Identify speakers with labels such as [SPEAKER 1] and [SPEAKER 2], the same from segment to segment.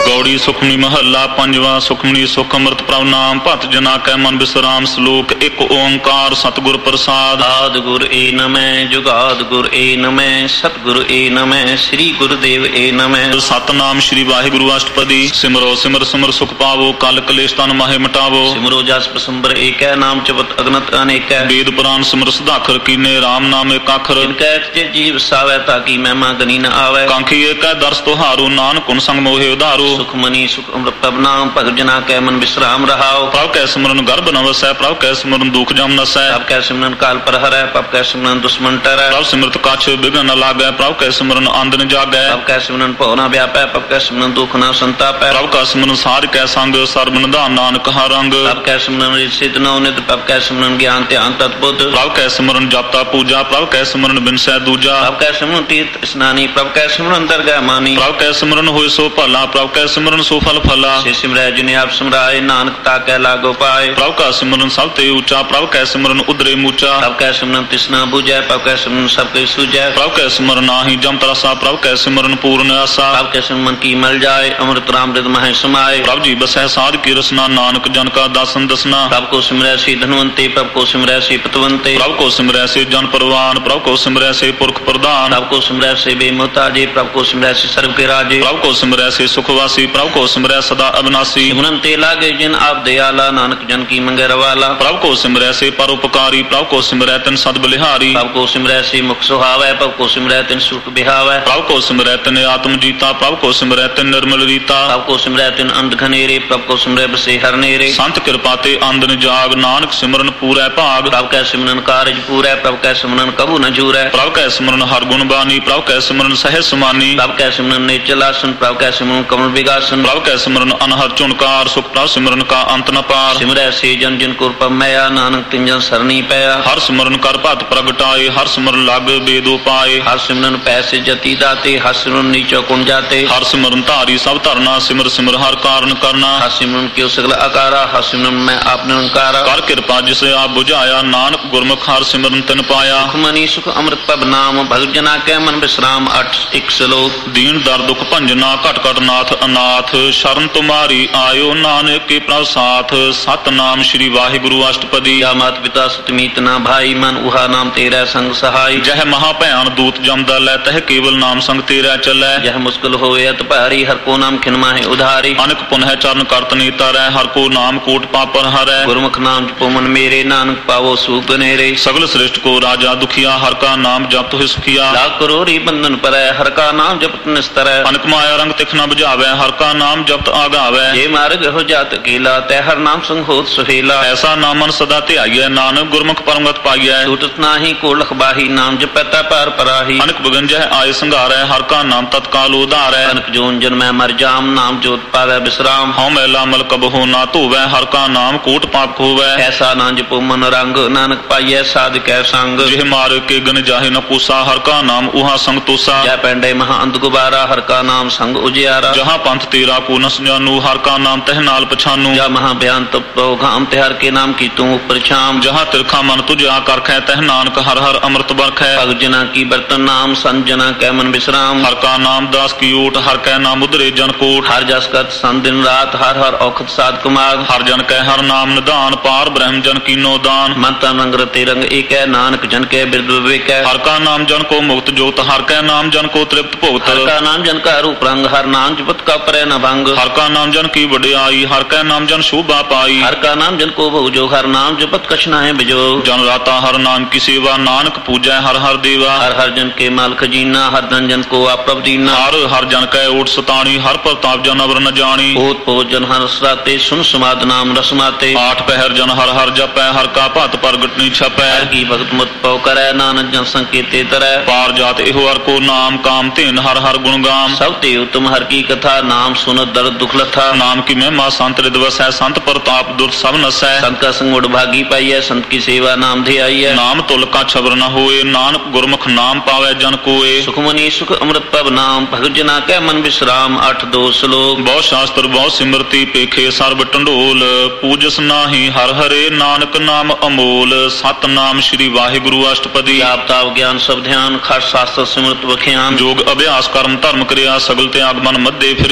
[SPEAKER 1] ਗੌੜੀ ਸੁਖਮਨੀ ਮਹੱਲਾ ਪੰਜਵਾ। ਸੁਖਮਨੀ ਸੁਖ ਅੰਮ੍ਰਿਤ ਪ੍ਰਭ ਨਾਮ ਭਤ ਜਨਾ ਕੈ ਮਨ ਬਿਸਰਾਮ। ਸਲੋਕ ਇੱਕ ਓੰਕਾਰ ਸਤਿਗੁਰ ਪ੍ਰਸਾਦ।
[SPEAKER 2] ਆਦ ਗੁਰ ਏ ਨਮੈ ਜੁਗਾਦ ਗੁਰ ਏ ਨਮੈ ਸਤਿਗੁਰ ਏ ਨਮੈ ਸ੍ਰੀ ਗੁਰਦੇਵ ਏ ਨਮੈ।
[SPEAKER 1] ਸਤਨਾਮ ਸ੍ਰੀ ਵਾਹਿਗੁਰੂ ਅਸ਼ਟਪਦੀ। ਸਿਮਰੋ ਸਿਮਰ ਸਿਮਰ ਸੁਖ ਪਾਵੋ ਕਲ ਕਲੇਸ਼ ਤਨ ਮਾਹੇ ਮਿਟਾਵੋ।
[SPEAKER 2] ਸਿਮਰੋ ਜਸ ਪਸੰਬਰ ਏਕੈ ਨਾਮ ਜਪਤ ਅਗਨਤ ਅਨੇਕੈ।
[SPEAKER 1] ਵੇਦ ਪੁਰਾਨ ਸਿਮਰ ਸਦਾਖਰ ਕੀਨੇ ਰਾਮ ਨਾਮ ਏਕ ਅੱਖਰ।
[SPEAKER 2] ਜਿਨਕੈ ਤੇ ਜੀਵ ਸਾਵੈ ਤਾਕੀ ਮਹਿਮਾ ਗਨੀ ਨ ਆਵੈ।
[SPEAKER 1] ਕਾਂਖੀ ਏਕੈ ਦਰਸ ਤੁਹਾਰੂ ਨਾਨਕ ਗੁਣ ਸੰਗ ਮੋਹਿ ਉਧਾਰੂ।
[SPEAKER 2] ਸੁਖਮਨੀ ਸੁਖ ਅੰਮ੍ਰਿਤ ਪ੍ਰਭ ਨਾਮ ਭਗਤ ਜਨਾ ਕੈ ਮਨ ਬਿਸਰਾਮ ਰਹਾਉ।
[SPEAKER 1] ਪ੍ਰਭ ਕੈ ਸਿਮਰਨ ਗਰਭ ਨ ਵਸੈ ਪ੍ਰਭ ਕੈ ਸਿਮਰਨ ਦੁਖ ਜਮ ਨਸੈ।
[SPEAKER 2] ਪ੍ਰਭ ਕੈ ਸਿਮਰਨ ਕਾਲ ਪਰ ਹਰੈ ਪ੍ਰਭ ਕੈ ਸਿਮਰਨ ਦੁਸ਼ਮਨ ਟਰੈ।
[SPEAKER 1] ਪ੍ਰਭ ਸਿਮਰਤ ਕਛ ਬਿਘਨ ਨ ਲਾਗੈ ਪ੍ਰਭ ਕੈ ਸਿਮਰਨ ਅੰਧ ਨ ਜਾਗੈ।
[SPEAKER 2] ਪ੍ਰਭ ਕੈ ਸਿਮਰਨ ਭਉ ਨ ਵਿਆਪੈ ਪ੍ਰਭ ਕੈ ਸਿਮਰਨ ਦੁਖ ਨ ਸੰਤਾਪੈ।
[SPEAKER 1] ਪ੍ਰਭ ਕੈ ਸਿਮਰਨ ਸਾਧ ਕੈ ਸੰਗ ਸਰਬ ਨਿਧਾਨ ਨਾਨਕ ਹਰ ਰੰਗ।
[SPEAKER 2] ਪ੍ਰਭ ਕੈ ਸਿਮਰਨ ਸਿਧ ਨਉ ਨਿਤ ਪ੍ਰਭ ਕੈ ਸਿਮਰਨ ਗਿਆਨ ਧਿਆਨ ਤਤ ਬੁੱਧ।
[SPEAKER 1] ਪ੍ਰਭ ਕੈ ਸਿਮਰਨ ਜਪਤਾ ਪੂਜਾ ਪ੍ਰਭ ਕੈ ਸਿਮਰਨ ਬਿਨਸੈ ਦੂਜਾ।
[SPEAKER 2] ਪ੍ਰਭ ਕੈ ਸਿਮਰਨ ਤੀਰਥ ਇਸਨਾਨੀ ਪ੍ਰਭ ਕੈ ਸਿਮਰਨ ਦਰਗਹਿ ਮਾਨੀ।
[SPEAKER 1] ਪ੍ਰਭ ਕੈ ਸਿਮਰਨ ਹੋਇ ਸੋ ਭਲਾ ਪ੍ਰਭ ਕੈ ਸਿਮਰਨ ਸੋ ਫਲ ਫਲਾ।
[SPEAKER 2] ਸੇ ਸਿਮਰੈ ਜਿਨੇ ਆਪ ਸਿਮਰਾਏ ਨਾਨਕ ਤਾਕੈ ਲਾਗੋ ਪਾਏ।
[SPEAKER 1] ਪ੍ਰਭ ਕੈ ਸਿਮਰਨ ਸਭ ਤੇ ਉੱਚਾ ਪ੍ਰਭ ਕੈ ਸਿਮਰਨ ਉਦਰੇ ਮੂਚਾ।
[SPEAKER 2] ਪ੍ਰਭ ਕੈ ਸਿਮਰਨ ਤਿਸਨਾ ਬੁਝੈ ਪ੍ਰਭ ਕੈ ਸਿਮਰਨ ਸਭ ਕੈ ਸੂਝੈ।
[SPEAKER 1] ਪ੍ਰਭ ਕੈ ਸਿਮਰਨ ਨਾਹੀ ਜਮ ਤਰਸਾ ਪ੍ਰਭ ਕੈ ਸਿਮਰਨ ਪੂਰਨ ਆਸਾ।
[SPEAKER 2] ਪ੍ਰਭ ਕੈ ਸਿਮਰਨ ਕੀ ਮਲ ਜਾਏ ਅੰਮ੍ਰਿਤ ਰਾਮ ਰਿਦ ਮਹਿ ਸਮਾਏ।
[SPEAKER 1] ਪ੍ਰਭ ਜੀ ਬਸੈ ਸਾਧ ਕੀ ਰਸਨਾ ਨਾਨਕ ਜਨ ਕਾ ਦਾਸਨ ਦਸਨਾ।
[SPEAKER 2] ਪ੍ਰਭ ਕੋ ਸਿਮਰੈ ਸੇ ਧਨਵੰਤੇ ਪ੍ਰਭ ਕੋ ਸਿਮਰੈ ਸੇ ਪਤਵੰਤੇ।
[SPEAKER 1] ਪ੍ਰਭ ਕੋ ਸਿਮਰੈ ਸੇ ਜਨ ਪਰਵਾਨ ਪ੍ਰਭ ਕੋ ਸਿਮਰੈ ਸੇ ਪੁਰਖ ਪ੍ਰਧਾਨ।
[SPEAKER 2] ਪ੍ਰਭ ਕੋ ਸਿਮਰੈ ਸੇ ਬੇਮੁਹਤਾਜੇ ਪ੍ਰਭ ਕੋ ਸਿਮਰੈ ਸੇ ਸਰਬ ਕੇ ਰਾਜੇ।
[SPEAKER 1] ਪ੍ਰਭ ਕੋ ਸਿਮਰੈ ਸੇ ਸੁਖਵਾਸੀ ਪ੍ਰਭ ਕੋ ਸਿਮਰੈ ਸਦਾ ਅਬਨਾਸੀ।
[SPEAKER 2] ਸਿਮਰਨ ਤੇ ਲਾਗੇ ਜਿਨ ਆਪ ਦਿਆਲਾ ਨਾਨਕ ਜਨ ਕੀ ਮੰਗੈ ਰਵਾਲਾ।
[SPEAKER 1] ਪ੍ਰਭ ਕੋ ਸਿਮਰੈ ਸੇ ਪਰਉਪਕਾਰੀ ਪ੍ਰਭ ਕੋ ਸਿਮਰੈ ਤਿਨ ਸਦ ਬਲਿਹਾਰੀ।
[SPEAKER 2] ਪ੍ਰਭ ਕੋ ਸਿਮਰੈ ਸੇ ਮੁਖ ਸੁਹਾਵੈ ਪ੍ਰਭ ਕੋ ਸਿਮਰੈ ਤਿਨ ਸੁਖ ਬਿਹਾਵੈ।
[SPEAKER 1] ਪ੍ਰਭ ਕੋ ਸਿਮਰੈ ਤਿਨ ਆਤਮ ਜੀਤਾ ਪ੍ਰਭ ਕੋ ਸਿਮਰੈ ਤਿਨ ਨਿਰਮਲ ਰੀਤਾ।
[SPEAKER 2] ਪ੍ਰਭ ਕੋ ਸਿਮਰੈ ਤਿਨ ਅੰਧ ਘਨੇਰੇ ਪ੍ਰਭ ਕੋ ਸਿਮਰੈ ਬਸੇ ਹਰ ਨੇਰੇ।
[SPEAKER 1] ਸੰਤ ਕਿਰਪਾ ਤੇ ਅੰਦਨ ਜਾਗ ਨਾਨਕ ਸਿਮਰਨ ਪੂਰੈ ਭਾਗ।
[SPEAKER 2] ਪ੍ਰਭ ਕੈ ਸਿਮਰਨ ਕਾਰਜ ਪੂਰੈ ਪ੍ਰਭ ਕੈ ਸਿਮਰਨ ਕਬੂ ਨ ਜੂਰੈ।
[SPEAKER 1] ਪ੍ਰਭ ਕੈ ਸਿਮਰਨ ਹਰ ਗੁਣ ਬਾਨੀ ਪ੍ਰਭ ਕੈ ਸਿਮਰਨ ਸਹਿ ਸਮਾਨੀ।
[SPEAKER 2] ਪ੍ਰਭ ਕੈ ਸਿਮਰਨ ਨੇਚਲ ਆਸਨ ਪ੍ਰਭ ਕੈ ਸਿਮਰਨ ਕਮਲ ਵਿਗਾਸਨ।
[SPEAKER 1] ਪ੍ਰਭ ਕੈ ਸਿਮਰਨ ਅਨਹਦ ਝੁਨਕਾਰ ਸੁਖ ਪ੍ਰਭ ਸਿਮਰਨ ਕਾ ਅੰਤ ਨ ਪਾਰ।
[SPEAKER 2] ਸਿਮਰੈ ਸੇ ਜਨ ਜਿਨ ਕੋ ਪਮਿਆ ਨਾਨਕ ਤਿਨ ਜਨ ਸਰਣੀ ਪਿਆ।
[SPEAKER 1] ਹਰ ਸਿਮਰਨ ਕਰ ਭਤ ਪ੍ਰਗਟਾਏ ਹਰ ਸਿਮਰਨ ਲਗ ਬੇਦੋ ਪਾਏ।
[SPEAKER 2] ਹਰ ਸਿਮਰਨ ਪੈਸੇ ਜਤੀ ਦਾਤੇ ਹਰ ਸਿਮਰਨ ਨੀਚੋ ਕੁਣ ਜਾਤੇ।
[SPEAKER 1] ਹਰ ਸਿਮਰਨ ਧਾਰੀ ਸਭ ਧਰਨਾ ਸਿਮਰ ਸਿਮਰ ਹਰ ਕਾਰਨ ਕਰਨਾ।
[SPEAKER 2] ਹਰ ਸਿਮਰਨ ਕਿਉ ਸਗਲ ਆਕਾਰਾ ਹਰ ਸਿਮਰਨ ਮੈਂ ਆਪ ਨਿਰੰਕਾਰਾ।
[SPEAKER 1] ਕਰ ਕਿਰਪਾ ਜਿਸ ਆਪ ਬੁਝਾਇਆ ਨਾਨਕ ਗੁਰਮੁਖ ਹਰ ਸਿਮਰਨ ਤਿਨ ਪਾਇਆ।
[SPEAKER 2] ਸੁਖਮਨੀ ਸੁਖ ਅੰਮ੍ਰਿਤ ਪ੍ਰਭ ਨਾਮ ਭਗਤ ਜਨਾ ਕੈ ਮਨ ਬਿਸਰਾਮ। 8 ਸਲੋਕ।
[SPEAKER 1] ਦੀਨ ਦਰ ਦੁਖ ਭੰਜਨਾ ਘਟ ਘਟ ਨਾਥ ਅਨਾਥ। ਸ਼ਰਨ ਤੁਮਾਰੀ ਆਇਓ ਨਾਨਕ ਕੇ ਪ੍ਰਭ ਸਾਥ। ਸਤਨਾਮ ਸ੍ਰੀ ਵਾਹਿਗੁਰੂ ਅਸ਼ਟਪਦੀ।
[SPEAKER 2] ਜਾ ਮਾਤ ਪਿਤਾ ਸੁਤਮੀਤ ਨਾ ਭਾਈ ਮਨ ਉਹਾ ਨਾਮ ਤੇਰਾ ਸੰਗ ਸਹਾਈ।
[SPEAKER 1] ਜਹ ਮਹਾ ਭਿਆਨ ਦੂਤ ਜਮਦਾ ਲੈ ਤਹ ਕੇਵਲ ਨਾਮ ਸੰਗ ਤੇਰਾ ਚੱਲੈ।
[SPEAKER 2] ਜਹ ਮੁਸ਼ਕਿਲ ਹੋਏ ਅਤ ਭਾਰੀ ਹਰ ਕੋ ਨਾਮ ਖਿਨ ਮਾਹੇ ਉਧਾਰੀ।
[SPEAKER 1] ਅਨਕ ਪੁਨਹ ਚਰਨ ਕਰਤ ਨੀਤਾ ਰਹਿ ਹਰ ਕੋ ਨਾਮ ਕੋਟ ਪਾਪਰ ਹਰੈ।
[SPEAKER 2] ਗੁਰਮੁਖ ਨਾਮ ਜਪੋ ਮਨ ਮੇਰੇ ਨਾਨਕ ਪਾਵੋ ਸੂਖ ਨੇਰੇ।
[SPEAKER 1] ਸਗਲ ਸ੍ਰਿਸ਼ਟ ਕੋ ਰਾਜਾ ਦੁਖੀਆ ਹਰ ਕਾ ਨਾਮ ਜਪਤ ਹੋਇ ਸੁਖੀਆ।
[SPEAKER 2] ਲਾਖ ਕਰੋੜੀ ਬੰਧਨ ਪਰੈ ਹਰ ਕਾ ਨਾਮ ਜਪਤ ਨਿਸਤਰੈ।
[SPEAKER 1] ਅਨਕ ਮਾਇਆ ਰੰਗ ਤਿਖ ਨ ਬੁਝਾਵੈ ਹਰ ਕਾ ਨਾਮ ਜਪਤ ਆਗਾਵੈ।
[SPEAKER 2] ਜੇ ਮਾਰਗ ਹੋ ਜਾਤ ਕੀਲਾ ਤੈ ਹਰ ਨਾਮ ਸੰਗ ਹੋਤ ਸੁਹੇਲਾ।
[SPEAKER 1] ਐਸਾ ਨਾਮਨ ਸਦਾ ਧਿਆਈਐ ਨਾਨਕ ਗੁਰਮੁਖ ਪਰਮਗਤ ਪਾਈਐ।
[SPEAKER 2] ਛੂਟਤ ਨਾਹੀ ਕੋ ਲਖ ਬਾਹੀ ਨਾਮ ਜਪੈ ਤਾ ਪਾਰ ਪਰਾਹੀ।
[SPEAKER 1] ਅਨਕ ਬਗੰਜਹਿ ਆਏ ਸੰਘਾਰੈ ਹਰ ਕਾ ਨਾਮ ਤਤਕਾਲ ਉਧਾਰੈ।
[SPEAKER 2] ਅਨਕ ਜੋਨ ਜਨਮੈ ਮਰ ਜਾਮ ਨਾਮ ਜੋਤ ਪਾਵੈ ਬਿਸਰਾਮ।
[SPEAKER 1] ਹਉ ਮੈਲਾ ਮਲ ਕਬਹੁ ਨਾ ਧੋਵੈ ਹਰ ਕਾ ਨਾਮ ਕੋਟ ਪਾਪ ਖੋਵੈ।
[SPEAKER 2] ਐਸਾ ਨਾ ਜਪੋ ਮਨ ਰੰਗ ਨਾਨਕ ਪਾਈਐ ਸਾਧਕੈ ਸੰਗ।
[SPEAKER 1] ਜਿਹ ਮਾਰ ਕੇ ਗਨ ਜਾਹਿ ਨ ਪੂਸਾ ਹਰ ਕਾ ਨਾਮ ਉਹਾ ਸੰਗ ਤੋਸਾ।
[SPEAKER 2] ਜੈ ਪੈਂਡੇ ਮਹਾ ਅੰਧ ਗੁਬਾਰਾ ਹਰ ਕਾ ਨਾਮ ਸੰਗ ਉਜਿਆਰਾ।
[SPEAKER 1] ਜਹਾਂ ਪੰਥ ਤੇਰਾ ਕੋ ਨਸ ਜਾਨੂ ਹਰ ਕਾ ਨਾਮ ਤਹ ਨਾਲ ਪਛਾਨੂ।
[SPEAKER 2] ਜਾ ਮਹਾ ਬਿਆਨ ਤਪੋ ਘਾਮ ਤੇ ਹਰ ਕੇ ਨਾਮ ਕੀ ਤੂੰ ਉਪਰ ਛਾਮ।
[SPEAKER 1] ਜਹਾਂ ਤਿਰਖਾ ਮਨ ਤੁਝਾ ਕਰਖੈ ਤਹ ਨਾਨਕ ਹਰ ਹਰ ਅੰਮ੍ਰਿਤ ਬਰਖੈ।
[SPEAKER 2] ਭਗਤ ਜਨਾ ਕੀ ਬਰਤਨ ਨਾਮ ਸੰਤ ਜਨਾ ਕੈ ਮਨ ਬਿਸਰਾਮ।
[SPEAKER 1] ਹਰ ਕਾ ਨਾਮ ਦਾਸ ਕੀ ਓਟ ਹਰ ਕੈ ਨਾਮ ਉਧਰੇ ਜਨ ਕੋਟ।
[SPEAKER 2] ਹਰ ਜਸ ਕਰਤ ਸੰਤ ਦਿਨ ਰਾਤ ਹਰ ਹਰ ਔਖਦ ਸਾਧ ਕਮਾਗ।
[SPEAKER 1] ਹਰ ਜਨ ਕੈ ਹਰ ਨਾਮ ਨਿਧਾਨ ਪਾਰ ਬ੍ਰਹਮ ਜਨ ਕੀਨੋ ਦਾਨ।
[SPEAKER 2] ਮਨ ਤਨ ਰੰਗ ਰਤੇ ਰੰਗ ਏਕੈ ਨਾਨਕ ਜਨ ਕੈ ਬਿਰਦ ਵਿਵੇਕੈ।
[SPEAKER 1] ਹਰ ਕਾ ਨਾਮ ਜਨ ਕੋ ਮੁਕਤ ਜੋਤ ਹਰ ਕੈ ਨਾਮ ਜਨ ਕੋ ਤ੍ਰਿਪਤ ਭੁਗਤ।
[SPEAKER 2] ਹਰ ਕਾ ਨਾਮ ਜਨ ਕਾ ਰੂਪ ਰੰਗ ਹਰ ਨਾਮ ਜਪਤ ਕਾ ਪਰੈ ਨ ਭੰਗ।
[SPEAKER 1] ਹਰ ਕਾ ਨਾਮ ਜਨ ਕੀ ਵਡਿਆਈ ਹਰ ਕੈ ਨਾਮ ਜਨ ਸ਼ੋਭਾ ਪਾਈ।
[SPEAKER 2] ਹਰ ਕਾ ਨਾਮ ਜਨ ਕੋ ਭਉ ਜੋ ਹਰ ਨਾਮ ਜਪਤ ਕਛ ਨਾਹਿ ਬਿਜੋ।
[SPEAKER 1] ਜਨ ਰਾਤਾ ਹਰ ਨਾਮ ਕੀ ਸੇਵਾ ਨਾਨਕ ਪੂਜੈ ਹਰ ਹਰ ਦੇਵਾ।
[SPEAKER 2] ਹਰ ਹਰ ਜਨ ਕੇ ਮਾਲ ਖਜੀਨਾ ਹਰ ਧਨ ਜਨ ਕੋ ਆਪ ਪ੍ਰਭ ਦੀਨਾ।
[SPEAKER 1] ਹਰ ਹਰ ਜਨ ਕੈ ਓਟ ਸਤਾਣੀ ਹਰ ਪ੍ਰਤਾਪ ਜਨ ਅਵਰ ਨ ਜਾਣੀ।
[SPEAKER 2] ਓਤ ਪੋਤ ਜਨ ਹਰ ਸਰਾਤੇ ਸੁਨ ਸਮਾਦ ਨਾਮ ਰਸਮਾਤੇ।
[SPEAKER 1] ਆਠ ਪਹਿਰ ਜਨ ਹਰ ਹਰ ਜਪੈ ਹਰ ਕਾ ਭਤ ਪ੍ਰਗਟ ਨੀ ਛਪੈ।
[SPEAKER 2] ਹਰ ਕੀ ਭਗਤ ਮਤ ਪਉ ਕਰੈ ਨਾਨਕ ਜਨ ਸੰਕੇਤੇ ਤਰੈ।
[SPEAKER 1] ਪਾਰ ਜਾਤ ਇਹੋ ਹਰ ਕੋ ਨਾਮ ਕਾਮ ਧੇਨ ਹਰ ਹਰ ਗੁਣ ਗਾਮ।
[SPEAKER 2] ਸਭ ਤੇ ਉਤਮ ਹਰ ਕੀ ਕਥਾ ਨਾਮ ਸੁਨਤ ਦਰਦ ਦੁਖ ਲਥਾ।
[SPEAKER 1] ਨਾਮ ਕੀ ਮਹਿਮਾ ਸੰਤ ਰਿਦ ਵਸੈ ਸੰਤ ਪ੍ਰਤਾਪ ਦੁਰਤ ਸਭ ਨਸੈ।
[SPEAKER 2] ਸੰਤ ਕਾ ਸੰਗ ਉਡ ਭਾਗੀ ਪਾਈਐ ਸੰਤ ਕੀ ਸੇਵਾ ਨਾਮ ਧਿਆਈਐ।
[SPEAKER 1] ਨਾਮ ਤੁਲ ਕਾ ਛਬਰ ਨ ਹੋਏ ਨਾਨਕ ਗੁਰਮੁਖ ਨਾਮ ਪਾਵੈ ਜਨ ਕੋਏ।
[SPEAKER 2] ਸੁਖਮਨੀ ਸੁਖ ਅੰਮ੍ਰਿਤ ਪ੍ਰਭ ਨਾਮ ਭਗਤ ਜਨਾ ਕੈ ਮਨ ਬਿਸਰਾਮ। 8 ਸਲੋਕ।
[SPEAKER 1] ਬਹੁ ਸ਼ਾਸਤਰ ਬਹੁ ਸਿਮਰਤੀ ਪੇਖੇ ਸਰਬ ਢੰਡੋਲ। ਪੂਜਸ ਨਾਹੀ ਹਰ ਹਰੇ ਨਾਨਕ ਨਾਮ ਅਮੋਲ। ਸਤਨਾਮ ਸ੍ਰੀ ਵਾਹਿਗੁਰੂ ਅਸ਼ਟਪਦੀ।
[SPEAKER 2] ਜਾਪ ਤਾਪ ਗਿਆਨ ਸਭ ਧਿਆਨ ਖਟ ਸ਼ਾਸਤਰ ਸਿਮਰਤ ਵਖਿਆਨ।
[SPEAKER 1] ਜੋਗ ਅਭਿਆਸ ਕਰਮ ਧਰਮ ਕਿਰਿਆ ਸਗਲ ਤਿਆਗ ਮਨ ਮੱਧੇ ਫਿਰਿਆ।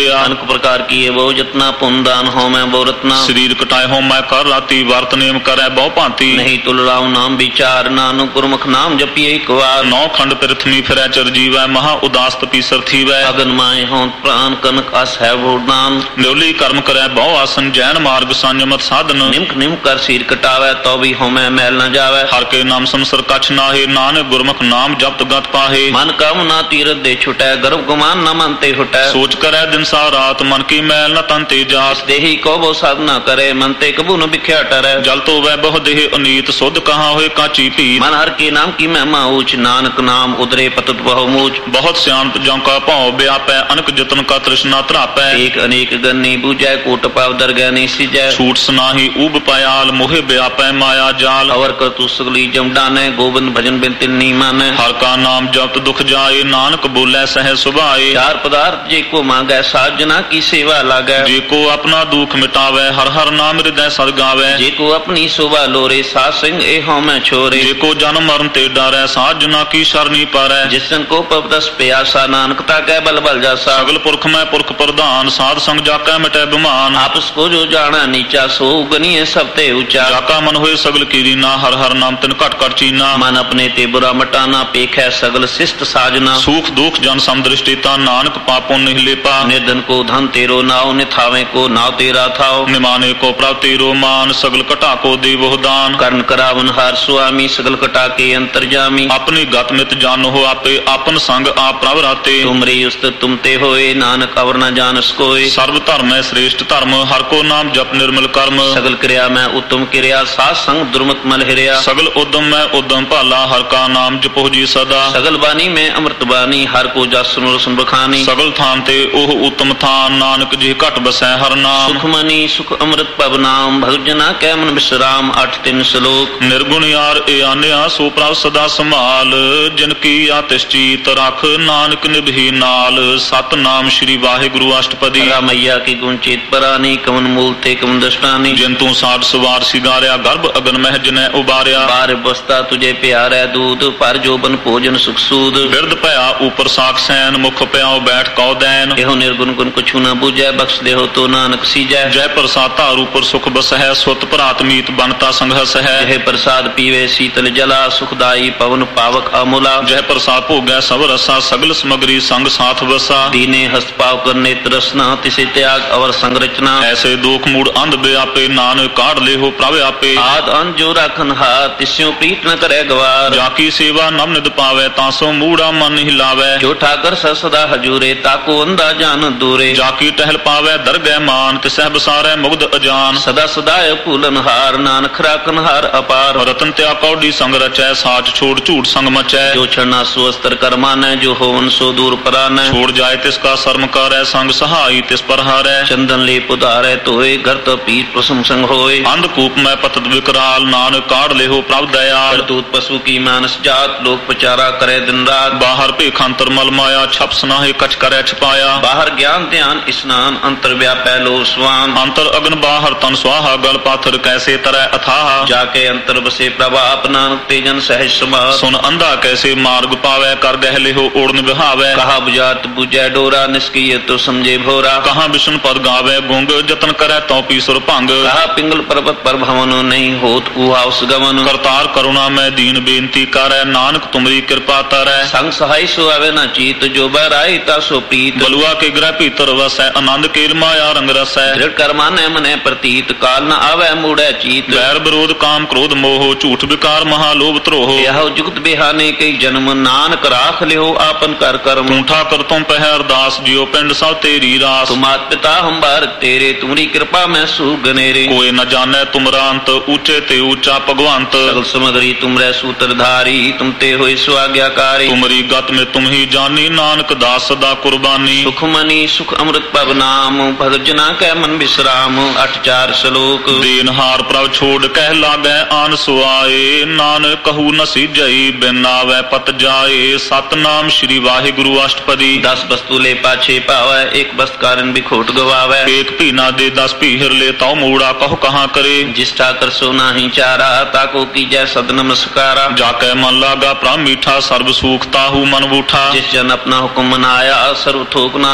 [SPEAKER 1] ਲਿਖਿਆ।
[SPEAKER 2] ਅਨਕ ਪ੍ਰਕਾਰ ਕੀਏ ਬਹੁ ਜਤਨਾ, ਪੁੰਨ ਦਾਨ ਹੋਮੈ ਬਹੁ ਰਤਨਾ।
[SPEAKER 1] ਸਰੀਰ ਕਟਾਏ ਹੋ ਮੈਂ ਕਰ ਰਾਤੀ, ਵਰਤ ਨੇਮ ਕਰੈ ਬਹੁ ਭਾਂਤੀ।
[SPEAKER 2] ਨਹੀਂ ਤੁਲ ਰਾਮ ਨਾਮ ਵਿਚਾਰ, ਨਾਨਕ ਗੁਰਮੁਖ ਨਾਮ ਜਪੀਏ ਇੱਕ ਵਾਰ।
[SPEAKER 1] ਨੌ ਖੰਡ ਪ੍ਰਿਥਵੀ ਫਿਰੈ ਚਰਜੀਵੈ, ਮਹਾ ਉਦਾਸ ਤਪੀਸਰ ਥੀਵੈ।
[SPEAKER 2] ਅਗਨ ਮਾਏ ਹੋਂ ਪ੍ਰਾਨ ਕਨਕ ਅਸ ਹੈ ਵੋਡਾਨ।
[SPEAKER 1] ਨਿਉਲੀ ਕਰਮ ਕਰੈ ਬਹੁ ਆਸਨ, ਜੈਨ ਮਾਰਗ ਸੰਜਮਤ ਸਾਧਨ।
[SPEAKER 2] ਨਿਮਕ ਨਿਮਕ ਕਰ ਸੀਰ ਕਟਾਵੈ, ਤੋ ਵੀ ਹੋਮੈ ਮੈਲ ਨ ਜਾਵੈ।
[SPEAKER 1] ਹਰ ਕੇ ਨਾਮ ਸੰਸਰ ਕਛ ਨਾਹੇ, ਨਾਨਕ ਗੁਰਮੁਖ ਨਾਮ ਜਪਤ ਗਤ ਪਾਹੇ।
[SPEAKER 2] ਮਨ ਕਾਮ ਨਾ ਤੀਰਥ ਦੇ ਛੁਟੈ, ਗਰਭ ਗੁਮਾਨ ਨ ਮਨ ਤੇ ਹੁਟੈ।
[SPEAKER 1] ਸੋਚ ਕਰੈ ਦਿਨ ਸਾ ਰਾਤ, ਮਨ ਕੀ ਮੈਲ ਨ ਤਨ ਤੇ ਜਾਤ।
[SPEAKER 2] ਦੇਹੀ ਕੋ ਬਹੁ ਸਾਧਨਾ ਕਰੇ, ਮਨ ਤੇ ਕਬੂ ਨ ਵਿਖਿਆ ਟਰੈ।
[SPEAKER 1] ਜਲ ਤੋ ਵੈ ਬਹੁ ਦੇਹ ਅਨੀਤ, ਸੁਧ ਕਹਾਂ ਹੋਏ ਕਾਚੀ ਭੀਤ।
[SPEAKER 2] ਮਨ ਹਰ ਕੇ ਨਾਮ ਕੀ ਮਹਿਮਾ ਊਚ, ਨਾਨਕ ਨਾਮ ਉਦਰੇ ਪਤਤ ਬਹੁ ਮੂਚ।
[SPEAKER 1] ਬਹੁਤ ਸਿਆਣਪ ਜਉ ਕਾ ਭਾਉ ਵਿਆਪੈ, ਅਨਕ ਜਤਨ ਕਾ ਤ੍ਰਿਸ਼ਨਾ ਧਰਾਪੈ।
[SPEAKER 2] ਏਕ ਅਨੇਕ ਗੰਨੀ ਬੂਝੈ, ਕੋਟ ਪਾਵ ਦਰਗਹਿ ਨਹੀਂ ਸਿਜੈ।
[SPEAKER 1] ਛੂਟ ਸਨਾਹੀ ਊਬ ਪਿਆਲ, ਮੋਹਿ ਵਿਆਪੈ ਮਾਇਆ ਜਾਲ।
[SPEAKER 2] ਅਵਰ ਕਰ ਤੂ ਸਗਲੀ ਜਮ ਡਾਨੈ, ਗੋਬਿੰਦ ਭਜਨ ਬਿਨ ਤਿਲ ਨੀ ਮਾਨੈ।
[SPEAKER 1] ਹਰ ਕਾ ਨਾਮ ਜਪਤ ਦੁਖ ਜਾਏ, ਨਾਨਕ ਬੋਲੇ ਸਹਿ ਸੁਭਾਏ।
[SPEAKER 2] ਚਾਰ ਪਦਾਰਥ ਜੇ ਕੋ ਮੰਗੈ, ਸਾਜਨਾ ਕੀ ਸੇਵਾ ਲਾਗੈ।
[SPEAKER 1] ਜੇ ਕੋ ਆਪਣਾ ਦੁਖ ਮਿਟਾਵੈ, ਹਰ ਹਰ ਨਾਮ ਹਿਰਦੈ ਸਦ ਗਾਵੈ।
[SPEAKER 2] ਜੇ ਕੋ ਆਪਣੀ ਸੋਭਾ ਲੋਰੇ, ਸਾਧ ਸਿੰਘ ਇਹ ਹਉਮੈ ਛੋਰੇ।
[SPEAKER 1] ਜੇ ਕੋ ਜਨਮ ਮਰਨ ਤੇ ਡਰੈ, ਸਾਧ ਜਨਾ ਕੀ ਸ਼ਰਨੀ ਪਾਰੈ।
[SPEAKER 2] ਜਿਸਨ ਕੋ ਪਵਦਸ ਪਿਆਸਾ, ਨਾਨਕ ਤਾ ਕੈ ਬਲ ਬਲ ਜਾਸਾ।
[SPEAKER 1] ਸਗਲ ਪੁਰਖ ਮੈਂ ਪੁਰਖ ਪ੍ਰਧਾਨ, ਸਾਧ ਸੰਗ ਜਾਕੈ ਮਿਟੈ ਬਿਮਾਨ।
[SPEAKER 2] ਆਪਸ ਕੋ ਜੋ ਜਾਣਾ ਨੀਚਾ, ਸੋ ਗਨੀਏ ਸਭ ਤੇ ਉੱਚਾ।
[SPEAKER 1] ਜਾਕਾ ਮਨ ਹੋਏ ਸਗਲ ਕੀਰੀਨਾ, ਹਰ ਹਰ ਨਾਮ ਤਿਨ ਘਟ ਘਟ ਚੀਨਾ।
[SPEAKER 2] ਮਨ ਆਪਣੇ ਤੇ ਬੁਰਾ ਮਟਾਨਾ, ਪੇਖੈ ਸਗਲ ਸਿਸ਼ਟ ਸਾਜਨਾ।
[SPEAKER 1] ਸੂਖ ਦੁਖ ਜਨ ਸਮਦ੍ਰਿਸ਼ਟੀ ਤਾ, ਨਾਨਕ ਪਾਪੋ ਨਹੀਂ ਲੇਪਾ।
[SPEAKER 2] ਨਿਰਧਨ ਕੋ ਧਨ ਤੇਰੋ ਨਾਉ, ਨਿਥਾਵੇਂ ਕੋ ਨਾਉ ਤੇਰਾ ਥਾਉ।
[SPEAKER 1] ਨਿਮਾਨੇ ਕੋ ਪ੍ਰਭ ਤੇਰੋ ਮਾਨ, ਸਗਲ ਘਟਾ ਕੋ ਦੇਵੋ ਦਾਨ।
[SPEAKER 2] ਕਰਨ ਕਰਾਵਨ ਹਾਰ ਸੁਆਮੀ, ਸਗਲ ਕਟਾ ਕੇ ਅੰਤਰਜਾਮੀ।
[SPEAKER 1] ਆਪਣੀ ਗਤ ਮਿਤ ਜਾਣੋ ਆਪੇ, ਆਪਨ ਸੰਗ ਆਪ ਪ੍ਰਭ ਰਾਤੇ।
[SPEAKER 2] ਤੁਮਰੀ ਉਸਤਤ ਤੁਮ ਤੇ ਹੋਏ, ਨਾਨਕ ਅਵਰ ਨ ਜਾਣਸ ਕੋਇ।
[SPEAKER 1] ਸਰਬ ਧਰਮ ਹੈ ਸ੍ਰੇਸ਼ਟ ਧਰਮ, ਹਰ ਕੋ ਨਾਮ ਜਪ ਨਿਰਮਲ ਕਰਮ।
[SPEAKER 2] ਸਗਲ ਕਿਰਿਆ ਮੈਂ ਉਤਮ ਕਿਰਿਆ, ਸਾਧ ਸੰਗ ਦੁਰਮਤ ਮਲ ਹਿਰਿਆ।
[SPEAKER 1] ਸਗਲ ਉਦਮ ਮੈਂ ਉਦਮ ਭਾਲਾ, ਹਰ ਕਾ ਨਾਮ ਜਪੋ ਜੀ ਸਦਾ।
[SPEAKER 2] ਸਗਲ ਬਾਣੀ ਮੈਂ ਅੰਮ੍ਰਿਤ ਬਾਣੀ, ਹਰ ਕੋ ਜਸ ਸੁਨੋ ਰਸਨ ਬਖਾਨੀ।
[SPEAKER 1] ਸਗਲ ਥਾਨ ਤੇ ਉਹ ਉਤਮ ਥਾਨ, ਨਾਨਕ ਜੀ ਘਟ ਬਸੈ ਹਰ ਨਾਮ।
[SPEAKER 2] ਸੁਖ ਮਨੀ ਸੁਖ ਅੰਮ੍ਰਿਤ ਪਵ ਨਾਮ, ਭਗਤ ਜਨਾ ਕੈ ਮਨ ਬਿਸਰਾਮ। 8-3 ਸ਼ਲੋਕ।
[SPEAKER 1] ਨਿਰਗੁਣ ਯਾਰ ਏ ਆਨਿਆ, ਸੋ ਪ੍ਰਭ ਸਦਾ ਸੰਭਾਲ। ਜਿਨ ਕੀ ਆਤਿਸ਼ ਚੀਤ ਰਖ, ਨਾਨਕ ਨਿਭੀ ਨਾਲ। ਸਤਨਾਮ ਸ੍ਰੀ ਵਾਹਿਗੁਰੂ ਅਸ਼ਟਪਦੀ।
[SPEAKER 2] ਰਾਮਈਆ ਕੀ ਗੁਣ ਚੇਤ ਪਰਾਨੀ, ਕਵਨ ਮੂਲ ਤੇ ਕਵਨ ਦਸ਼ਟਾਨੀ।
[SPEAKER 1] ਜਿਨ ਤੂੰ ਸਾਡ ਸਵਾਰ ਸਿਗਾਰਿਆ, ਗਰਭ ਅਗਨ ਮਹਿ ਜਿਨੈ ਉਬਾਰਿਆ।
[SPEAKER 2] ਬਾਰ ਬਸਤਾ ਤੁਝੇ ਪਿਆਰੈ ਦੂਧ, ਪਰ ਜੋਬਨ ਭੋਜਨ ਸੁਖ ਸੂਦ।
[SPEAKER 1] ਬਿਰਧ ਭਇਆ ਉਪਰ ਸਾਖ ਸੈਨ, ਮੁਖ ਪਿਆਉ ਬੈਠ ਕਉ ਦੈਨ।
[SPEAKER 2] ਇਹੋ ਨਿਰਗੁਣ ਗੁਣ ਕਛੂ ਨ ਬੂਝੈ, ਬਖਸ਼ ਦੇਹੋ ਤੋ ਨਾਨਕ ਸੀਜੈ।
[SPEAKER 1] ਜੈ ਪ੍ਰਸਾਦ ਧਾਰ ਉਪਰ ਸੁਖ ਬਸਹਿ, ਸੁਤ ਭਰਾਤ ਮੀਤ ਬਨਤਾ ਸੰਘਸ ਹੈ।
[SPEAKER 2] ਜਹ ਪ੍ਰਸਾਦ ਪੀਵੇ ਸੀਤਲ ਜਲਾ, ਸੁਖਦਾਈ ਪਵਨ ਪਾਵਕ ਅਮੁਲਾ।
[SPEAKER 1] ਜੈ ਪ੍ਰਸਾਦ ਭੋਗੈ ਸਭ ਰਸਾ, ਸਗਲ ਸਮਗਰੀ ਸੰਗ ਸਾਥ ਵਸਾ।
[SPEAKER 2] ਦੀਨੇ ਹਸਤ ਪਾਵ ਕਰਨੇ ਤਰਸਨਾ, ਤਿਸੇ ਤਿਆਗ ਅਵਰ ਸੰਗ ਰਚਨਾ।
[SPEAKER 1] ਐਸੇ ਦੋਖ ਮੂੜ ਅੰਧ ਬਿਆਪੇ, ਨਾਨਕ ਕਾਢ ਲੇਹੋ ਪ੍ਰਭ ਆਪੇ।
[SPEAKER 2] ਆਦ ਅੰਤ ਜੋ ਰਾਖਨ ਹਾਰ, ਤਿਸਿਓ ਪ੍ਰੀਤ ਨ ਕਰੈ ਗਵਾਰ।
[SPEAKER 1] ਜਾ ਕੀ ਸੇਵਾ ਨਮ ਨਿਦ ਪਾਵੈ, ਤਾਂ ਸੋ ਮੂੜਾ ਮਨ ਨਹੀਂ ਲਾਵੈ।
[SPEAKER 2] ਜੋ ਠਾਕਰ ਸਦਾ ਹਜੂਰੇ, ਤਾਕੋ ਅੰਧਾ ਜਾਨ ਦੂਰੇ।
[SPEAKER 1] ਜਾ ਕੀ ਟਹਿਲ ਪਾਵੈ ਦਰਗਹਿ ਮਾਨ, ਤਿਸਹਿ ਬਸਾਰੈ ਮੁਗਧ ਅਜਾਨ।
[SPEAKER 2] ਸਦਾ ਸਦਾਇ ਭੂਲਨ ਹਾਰ, ਨਾਨਕ ਰਾਖਨ ਹਾਰ ਅਪਾਰ।
[SPEAKER 1] ਰਤਨ ਤਿਆ ਕੌਡੀ ਸੰਗ ਰਚੈ, ਸਾਚ ਛੋੜ ਝੂਠ ਸੰਗ ਮਚੈ।
[SPEAKER 2] ਜੋ ਛੜਨਾ ਸੋ ਅਸਤਰ ਕਰਮਾਨੈ, ਜੋ ਹੋਵਨ ਸੋ ਦੂਰ ਪਰਾਨੈ।
[SPEAKER 1] ਛੋੜ ਜਾਏ ਤਿਸ ਕਾ ਸਰਮ ਕਰੈ, ਸੰਗ ਸਹਾਈ ਤਿਸ ਪਰ ਹਾਰੈ।
[SPEAKER 2] ਚੰਦਨ ਲੇ ਪੁਧਾਰੈ ਧੋਏ, ਘਰ ਤੋ ਪੀਰ ਪ੍ਰਸਮ ਸੰਗ ਹੋਏ।
[SPEAKER 1] ਅੰਧਕੂਪ ਮੈਂ ਪਤਤ ਵਿਕਰਾਲ, ਨਾਨਕ ਕਾਢ ਲੇਹੋ ਪ੍ਰਭ ਦਇਆਲ।
[SPEAKER 2] ਦੂਤ ਪਸ਼ੂ ਕੀ ਮਾਨਸ ਜਾਤ, ਲੋਕ ਪਚਾਰਾ ਕਰੇ ਦਿਨ ਰਾਤ।
[SPEAKER 1] ਬਾਹਰ ਭੇਖ ਅੰਤਰ ਮਲ ਮਾਇਆ, ਛਪ ਸਨਾਹੇ ਕਛ ਕਰੈ ਛਪਾਇਆ।
[SPEAKER 2] ਬਾਹਰ ਗਿਆਨ ਧਿਆਨ ਇਸਨਾਨ, ਅੰਤਰ ਵਿਆਪੈ ਲੋ ਸਵਾਨ।
[SPEAKER 1] ਅੰਤਰ ਅਗਨ ਬਾਹਰ ਤਨ ਸੁਆਹਾ, ਗਲ ਪਾਥਰ ਕੈਸੇ ਤਰੈ ਅਥਾਹ।
[SPEAKER 2] ਜਾ ਕੇ ਅੰਤਰ ਬਸੇ ਪ੍ਰਭ ਆਪ, ਨਾਨਕ ਤੇ ਜਨ ਸਹਿਜ ਸਮਾ।
[SPEAKER 1] ਸੁਨ ਅੰਧਾ ਕੈਸੇ ਮਾਰਗ ਪਾਵੈ, ਕਰ ਗਹਿ ਲੇਹੋ ਓੜਨ ਵਿਹਾਵੈ।
[SPEAKER 2] ਕਹਾ ਬੁਝਾਤ ਬੁਝੈ ਡੋਰਾ, ਨਿਸਕੀਏ ਤੋ ਸਮਝੇ ਭੋਰਾ।
[SPEAKER 1] ਕਹਾਂ ਵਿਸ਼ਨ ਪਦ ਗਾਵੈ ਗੁੰਗ, ਜਤਨ ਕਰੈ ਤਉ ਪੀਸੁਰ ਭੰਗ।
[SPEAKER 2] ਕਹਾ ਪਿੰਗਲ ਪਰਬਤ ਪਰ ਭਵਨ, ਨਹੀਂ ਹੋਤ ਊਹਾ ਉਸ ਗਮਨ।
[SPEAKER 1] ਕਰਤਾਰ ਕਰੁਣਾ ਮੈਂ ਦੀਨ ਬੇਨਤੀ ਕਰੈ, ਨਾਨਕ ਤੁਮਰੀ ਕਿਰਪਾ ਤਰੈ।
[SPEAKER 2] ਸੰਗ ਸਹਾਈ ਸੋ ਆਵੇ ਨਾ ਚੀਤ, ਜੋ ਬਹਿਰਾਈ ਤਾ ਸੋ ਪ੍ਰੀਤ।
[SPEAKER 1] ਬਲੁਆ ਕੇ ਗ੍ਰਹਿ ਭੀਤਰ ਵਸੈ, ਆਨੰਦ ਕੇਲ ਮਾਇਆ ਰੰਗ ਰਸੈ।
[SPEAKER 2] ਦ੍ਰਿੜ ਕਰਮਾਨੈ ਮਨੈ ਪ੍ਰਤੀਤ, ਕਾਲ ਨ ਆਵੈ ਮੂੜੈ ਚੀਤ।
[SPEAKER 1] ਵੈਰ ਵਿਰੋਧ ਕਾਮ ਕ੍ਰੋਧ ਮੋਹ, ਝੂਠ ਵਿਕਾਰ ਮਹਾ ਲੋਭ ਧਰੋਹ।
[SPEAKER 2] ਇਹੋ ਜੁਗਤ ਬਿਹਾਨੇ ਕਈ ਜਨਮ, ਨਾਨਕ ਰਾਖ ਲਿਓ ਆਪਨ ਕਰ ਕਰਮ।
[SPEAKER 1] ਤੂੰ ਠਾਕਰ ਤੁਮ ਪਹਿ ਅਰਦਾਸ, ਜਿਉ ਪਿੰਡ ਸਭ ਤੇਰੀ ਰਾਸ।
[SPEAKER 2] ਤੁਮ ਮਾਤ ਪਿਤਾ ਹਮ ਬਾਰਕ ਤੇਰੇ, ਤੁਮਰੀ ਕਿਰਪਾ ਮੈਂ ਸੁਗਨੇਰੇ।
[SPEAKER 1] ਕੋਇ ਨ ਜਾਣੈ ਤੁਮਰਾ ਅੰਤ, ਊਚੇ ਤੇ ਊਚਾ ਭਗਵੰਤ।
[SPEAKER 2] ਸਗਲ ਸਮਗਰੀ ਤੁਮਰੇ ਸੂਤਰਧਾਰੀ, ਤੁਮ ਤੇ ਹੋਏ ਸੁਆਗਿਆਕਾਰੀ।
[SPEAKER 1] ਤੁਮਰੀ ਗਤ ਮੇ ਤੁਮ ਹੀ ਜਾਨੀ, ਨਾਨਕ ਦਾਸ ਸਦਾ ਕੁਰਬਾਨੀ।
[SPEAKER 2] ਸੁਖ ਮਨੀ ਸੁਖ ਅੰਮ੍ਰਿਤ ਪਵ ਨਾਮ, ਭਗਤ ਜਨਾ ਕੈ ਮਨ ਬਿਸਰਾਮ। 8-4 ਸ਼ਲੋਕ।
[SPEAKER 1] ਦੇਨਹਾਰ ਪ੍ਰਭ ਛੋੜ ਕਹਿ ਲਾਗੈ ਆਨ ਸੁਆਏ, ਨਾਨਕ ਕਹੂ ਨ ਸੀਜਈ, ਬਿਨ ਆਵੈ ਪਤ ਜਾਏ। ਸਤਨਾਮ ਸ੍ਰੀ ਵਾਹਿਗੁਰੂ ਅਸ਼ਟਪਦੀ।
[SPEAKER 2] 10 ਵਸਤੂ ਲੈ ਪਾਛੇ ਪਾਵੈ, ਇੱਕ ਵਸਤ ਕਾਰਨ ਵੀ ਖੋਟ ਗਵਾਵੈ।
[SPEAKER 1] ਏਕ ਭੀਨਾ ਦੇ 10 ਭੀਹਰ ਲੈ, ਤਉ ਮੂੜਾ ਕਹੋ ਕਹਾਂ ਕਰੇ।
[SPEAKER 2] ਜਿਸ ਠਾਕਰ ਸੋ ਨਾਹੀ ਚਾਰਾ, ਤਾਕੋ ਕੀਜੈ ਸਦ ਨਮਸਕਾਰਾ।
[SPEAKER 1] ਜਾ ਕੈ ਮਨ ਲਾਗਾ ਪ੍ਰਭ ਮੀਠਾ, ਸਰਬ ਸੂਖ ਤਾਹੂ ਮਨ ਬੂਠਾ।
[SPEAKER 2] ਜਿਸ ਜਨ ਆਪਣਾ ਹੁਕਮ ਮਨਾਇਆ, ਸਰਬ ਥੋਕ ਨਾਨਕ ਤਿਨ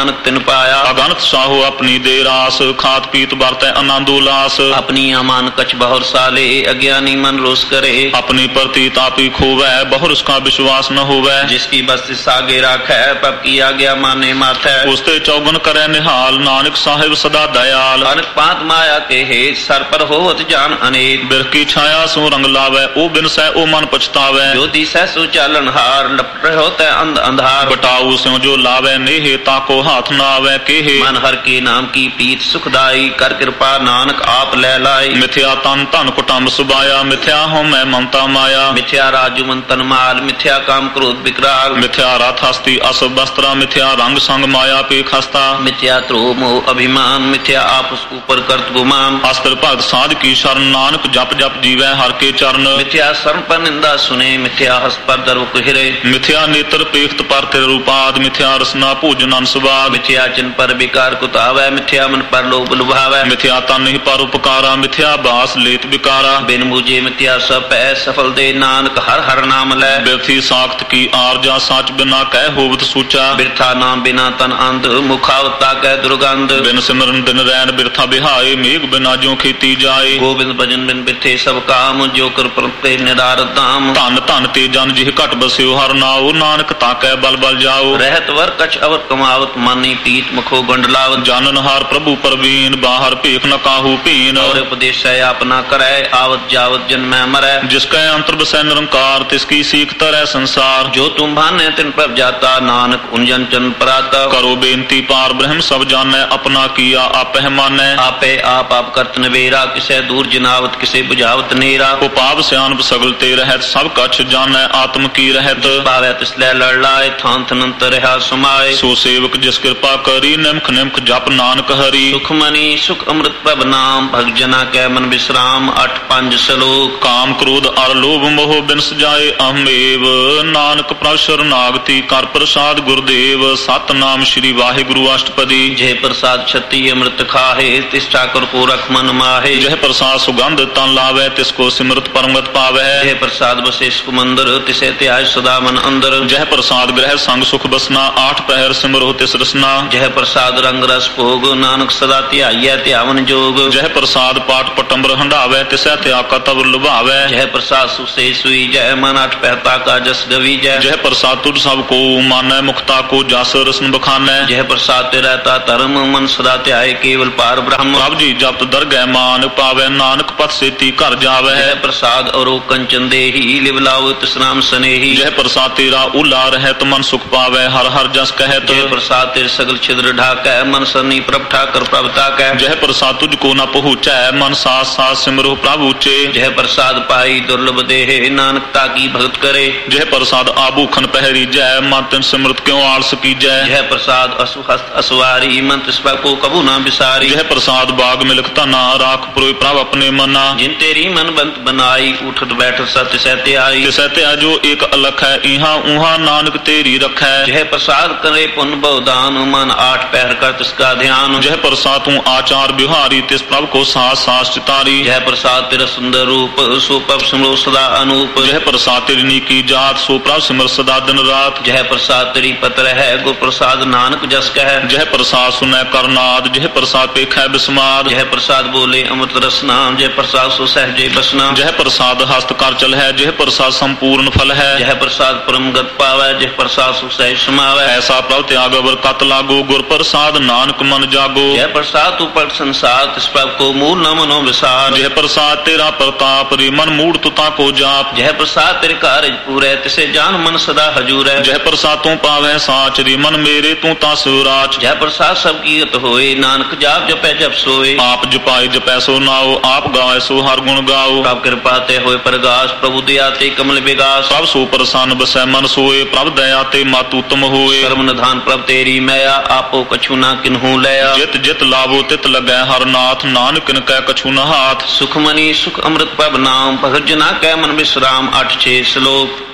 [SPEAKER 2] पाया।
[SPEAKER 1] अगणत साहो अपनी दे रास, खात पीत बरतै आनंद उल्लास।
[SPEAKER 2] अपनी अमान कछ बहुर साले, अज्ञानी मन रोष करे।
[SPEAKER 1] अपनी प्रति तापी खोवै, बहुर उसका विश्वास न होवै।
[SPEAKER 2] जिसकी बस्ती सागे राखै, पब की आज्ञा माने माथै।
[SPEAKER 1] उसते चौगन करे निहाल, नानक साहिब सदा दयाल।
[SPEAKER 2] अनक पात माया के हेत, सर पर होवत जान अनेक।
[SPEAKER 1] बिरख की छाया सो रंग लावै, ओ बिन सै ओ मन पछतावै।
[SPEAKER 2] जो दिसै सो चालन हार, लपट होतै अंध अंधार।
[SPEAKER 1] बटाऊ स्यों जो लावै नेहे, ताको हाथ न आवै केहे।
[SPEAKER 2] मन हर के नाम की पीत सुखदाई, कर कृपा नानक आप ले लाई।
[SPEAKER 1] मिथ्या तन धन कुटुंब सुबाया, मिथ्या हो मैं ममता माया।
[SPEAKER 2] मिथ्या राजु मन तन माल, मिथ्या काम क्रोध विकराल।
[SPEAKER 1] मिथ्या रथ हस्ती अस वस्त्रा, मिथ्या रंग संग माया पे खस्ता।
[SPEAKER 2] मिथ्या त्रोह मोह अभिमान, मिथ्या आपस ऊपर करत गुमान।
[SPEAKER 1] अस्त्र भगत साध की शरण, नानक जप जप जीवै हर के चरण।
[SPEAKER 2] मिथ्या शरण पर निंदा सुने, मिथ्या हस पर दर्व हिरे।
[SPEAKER 1] मिथ्या नेत्र पेख्त पर तिर रूपाद, मिथ्या रसना भोजन अनसवाद।
[SPEAKER 2] मिथ्या चिन्ह पर विकार कुतावै, मिथ्या मन पर लोभ लुभावै।
[SPEAKER 1] मिथ्या तन ही पर उपकारा, मिथ्या बास लेत विकारा।
[SPEAKER 2] बिन मुझे मिथ्या सब पै, सफल दे नानक हर हर नाम लै।
[SPEAKER 1] बिरथी साख्त की आरजा, साच बिना कह होवत सूचा।
[SPEAKER 2] बिरथा नाम बिना तन अंध, मुखावता कह दुर्गंध।
[SPEAKER 1] बिन सिमरन दिन रैन बिरथा बिहाए, मेघ बिना ज्यों खेती जाए।
[SPEAKER 2] गोविंद भजन बिन बिरथे सब काम, जो कर प्रते निरार दाम।
[SPEAKER 1] धन धन ते जन जिह घट बस्यो हर नाओ, नानक ताकै बल बल जाओ।
[SPEAKER 2] रहत वर कछ अवर कमावत, मानी पीत मुखो गंडलावत।
[SPEAKER 1] जानन हार प्रभु परवीन, बाहर भेख न काहू पीन।
[SPEAKER 2] और उपदेश है आपना करै, आवत जावत जन्मै मरै।
[SPEAKER 1] जिसकै अंतर बसै निरंकार, तिसकी सीख तरह संसार।
[SPEAKER 2] जो तुम भाने तिन पर जाता, नानक उंजन चन पराता।
[SPEAKER 1] करो बेनती पार ब्रह्म सब जानै, अपना किया आपह मानै।
[SPEAKER 2] आपे आप करत नवेरा, किसे दूर जिनावत किसे बुझावत नेरा।
[SPEAKER 1] उपाव सियानप सगल ते रहत, सब कछ जानै आत्म की रहत।
[SPEAKER 2] पावै तिसलै लड़ लाए, थान थनंत रहा समाए।
[SPEAKER 1] सो सेवक जिस कृपा करी, निमख निमख जप नानक हरि।
[SPEAKER 2] सुख मनी सुख अमृत प्रभ नाम, भग जना कै मन विश्राम। 8 5 श्लोक।
[SPEAKER 1] काम क्रोध अर लोभ मोह बिनस जाए अहमेव, नानक प्रभ शरणागति कर प्रसाद गुरुदेव। सतनाम श्री वाहिगुरु अष्टपदी।
[SPEAKER 2] जय प्रसाद छति अमृत खाहे, तिस ठाकुर को रख मन माहे।
[SPEAKER 1] जय प्रसाद सुगंध तन लावै, तिसको सिमरत परमगत पावै।
[SPEAKER 2] जय प्रसाद बसेस कुमंदर, तिसे त्याज सदा मन अंदर।
[SPEAKER 1] जय प्रसाद ग्रह संग सुख बसना, 8 पहर सिमरो तिस रसना।
[SPEAKER 2] जय प्रसाद रंग रस भोग, नानक सदा ध्याइयै ध्यावन जोग।
[SPEAKER 1] जय प्रसाद पाठ पटंबर हंडावै, तिसै त्याग तब लुभावै।
[SPEAKER 2] जय प्रसाद सुसे सुई जय, मन 8 पहता का जस गवी जय।
[SPEAKER 1] जय प्रसाद तुझ सब को मानै, मुक्ता को जस रसन बखानै।
[SPEAKER 2] जय प्रसाद ते रहता धर्म, मन सदा ध्याय केवल पार ब्रह्म।
[SPEAKER 1] प्रभ जी जप दरगह मान पावै, नानक पथ सेती घर जावै।
[SPEAKER 2] जय प्रसाद और कंचन देही, लिवलाओ तिस नाम स्नेही।
[SPEAKER 1] जय प्रसाद तेरा उला रहत, मन सुख पावै हर हर जस कहत।
[SPEAKER 2] जय प्रसाद तेरे सगल छिद्र ढाकै, मन सरनी प्रभ ठाकर प्रभ ताकै।
[SPEAKER 1] जय प्रसाद तुझको न पहुँचै, मन साथ साथ सिमरो प्रभु ऊचे।
[SPEAKER 2] जय प्रसाद पाई दुर्लभ देहे, नानक ताकी भगत करे।
[SPEAKER 1] जय प्रसाद आभूखन पहरी जय, मन तिन सिमरत क्यों आलस की जय।
[SPEAKER 2] जय प्रसाद असुहस्त असवारी, मन तिस को कबू ना बिसारी।
[SPEAKER 1] जय प्रसाद बाग मिलक तना, राख पुरोय प्रभ अपने मना।
[SPEAKER 2] जिन तेरी मन बंत बनाई, उठत बैठत सत्य सहते आई।
[SPEAKER 1] तिसै त्या जो एक अलख है, इहाँ उहाँ नानक तेरी रखै।
[SPEAKER 2] जय प्रसाद करे पुन बहुदान, मन 8 पहर कर तिसका ध्यान।
[SPEAKER 1] जय प्रसाद तू आचार बिहारी, तिस प्रभ को सास सास चितारी।
[SPEAKER 2] जय प्रसाद तेरा सुंदर रूप, सो प्रभ सिमरो सदा अनूप।
[SPEAKER 1] जय प्रसाद तेरी नीकी जात, सो प्रभ सिमर सदा दिन रात।
[SPEAKER 2] जय प्रसाद तेरी पत्र है, गुर प्रसाद नानक जस कह।
[SPEAKER 1] जय प्रसाद सुनै करनाद, जय प्रसाद पेखै बिस्माद।
[SPEAKER 2] जय प्रसाद बोले अमृत रसना, जय प्रसाद सो सहजे बसना।
[SPEAKER 1] जय प्रसाद हस्त कर चल है, जय प्रसाद संपूर्ण फल है।
[SPEAKER 2] जय प्रसाद परम गत पावै, जय प्रसाद सो सहज समावै।
[SPEAKER 1] ऐसा प्रभ त्याग अवर कत लागो, गुर प्रसाद नानक मन जागो।
[SPEAKER 2] जय प्रसाद तू पट संसार, तिस प्रभ को मूल न मनो विसार।
[SPEAKER 1] जय प्रसाद तेरा प्रताप, रे मन मूड तुता को जाप।
[SPEAKER 2] जय प्रसाद तेरे कार्य पूरै, तिसे जान मन सदा हजूर है।
[SPEAKER 1] जय प्रसाद तू पावै साच, रे मन मेरे तू ता सुराच।
[SPEAKER 2] जय प्रसाद सब कीरत होए, नानक जाप जपै जप सोए।
[SPEAKER 1] आप जपाए जपै सो नाओ, आप गावे सो हर गुण गाओ।
[SPEAKER 2] प्रभ कृपा ते होए प्रगास, प्रभु दया ते कमल विगास।
[SPEAKER 1] प्रभ सो प्रसन्न बसै मन सोए, प्रभ दया ते मातु उत्तम होए।
[SPEAKER 2] कर्म निधान प्रभ तेरी मैया, आपो कछु ना किन्हू लया।
[SPEAKER 1] जित जित लाभो तित लगै हर नाथ, नानक किन कै कछु न हाथ।
[SPEAKER 2] सुख मनी सुख अमृत प्रभ नाम, भगत जना कै मन विश्राम। 8 6 श्लोक।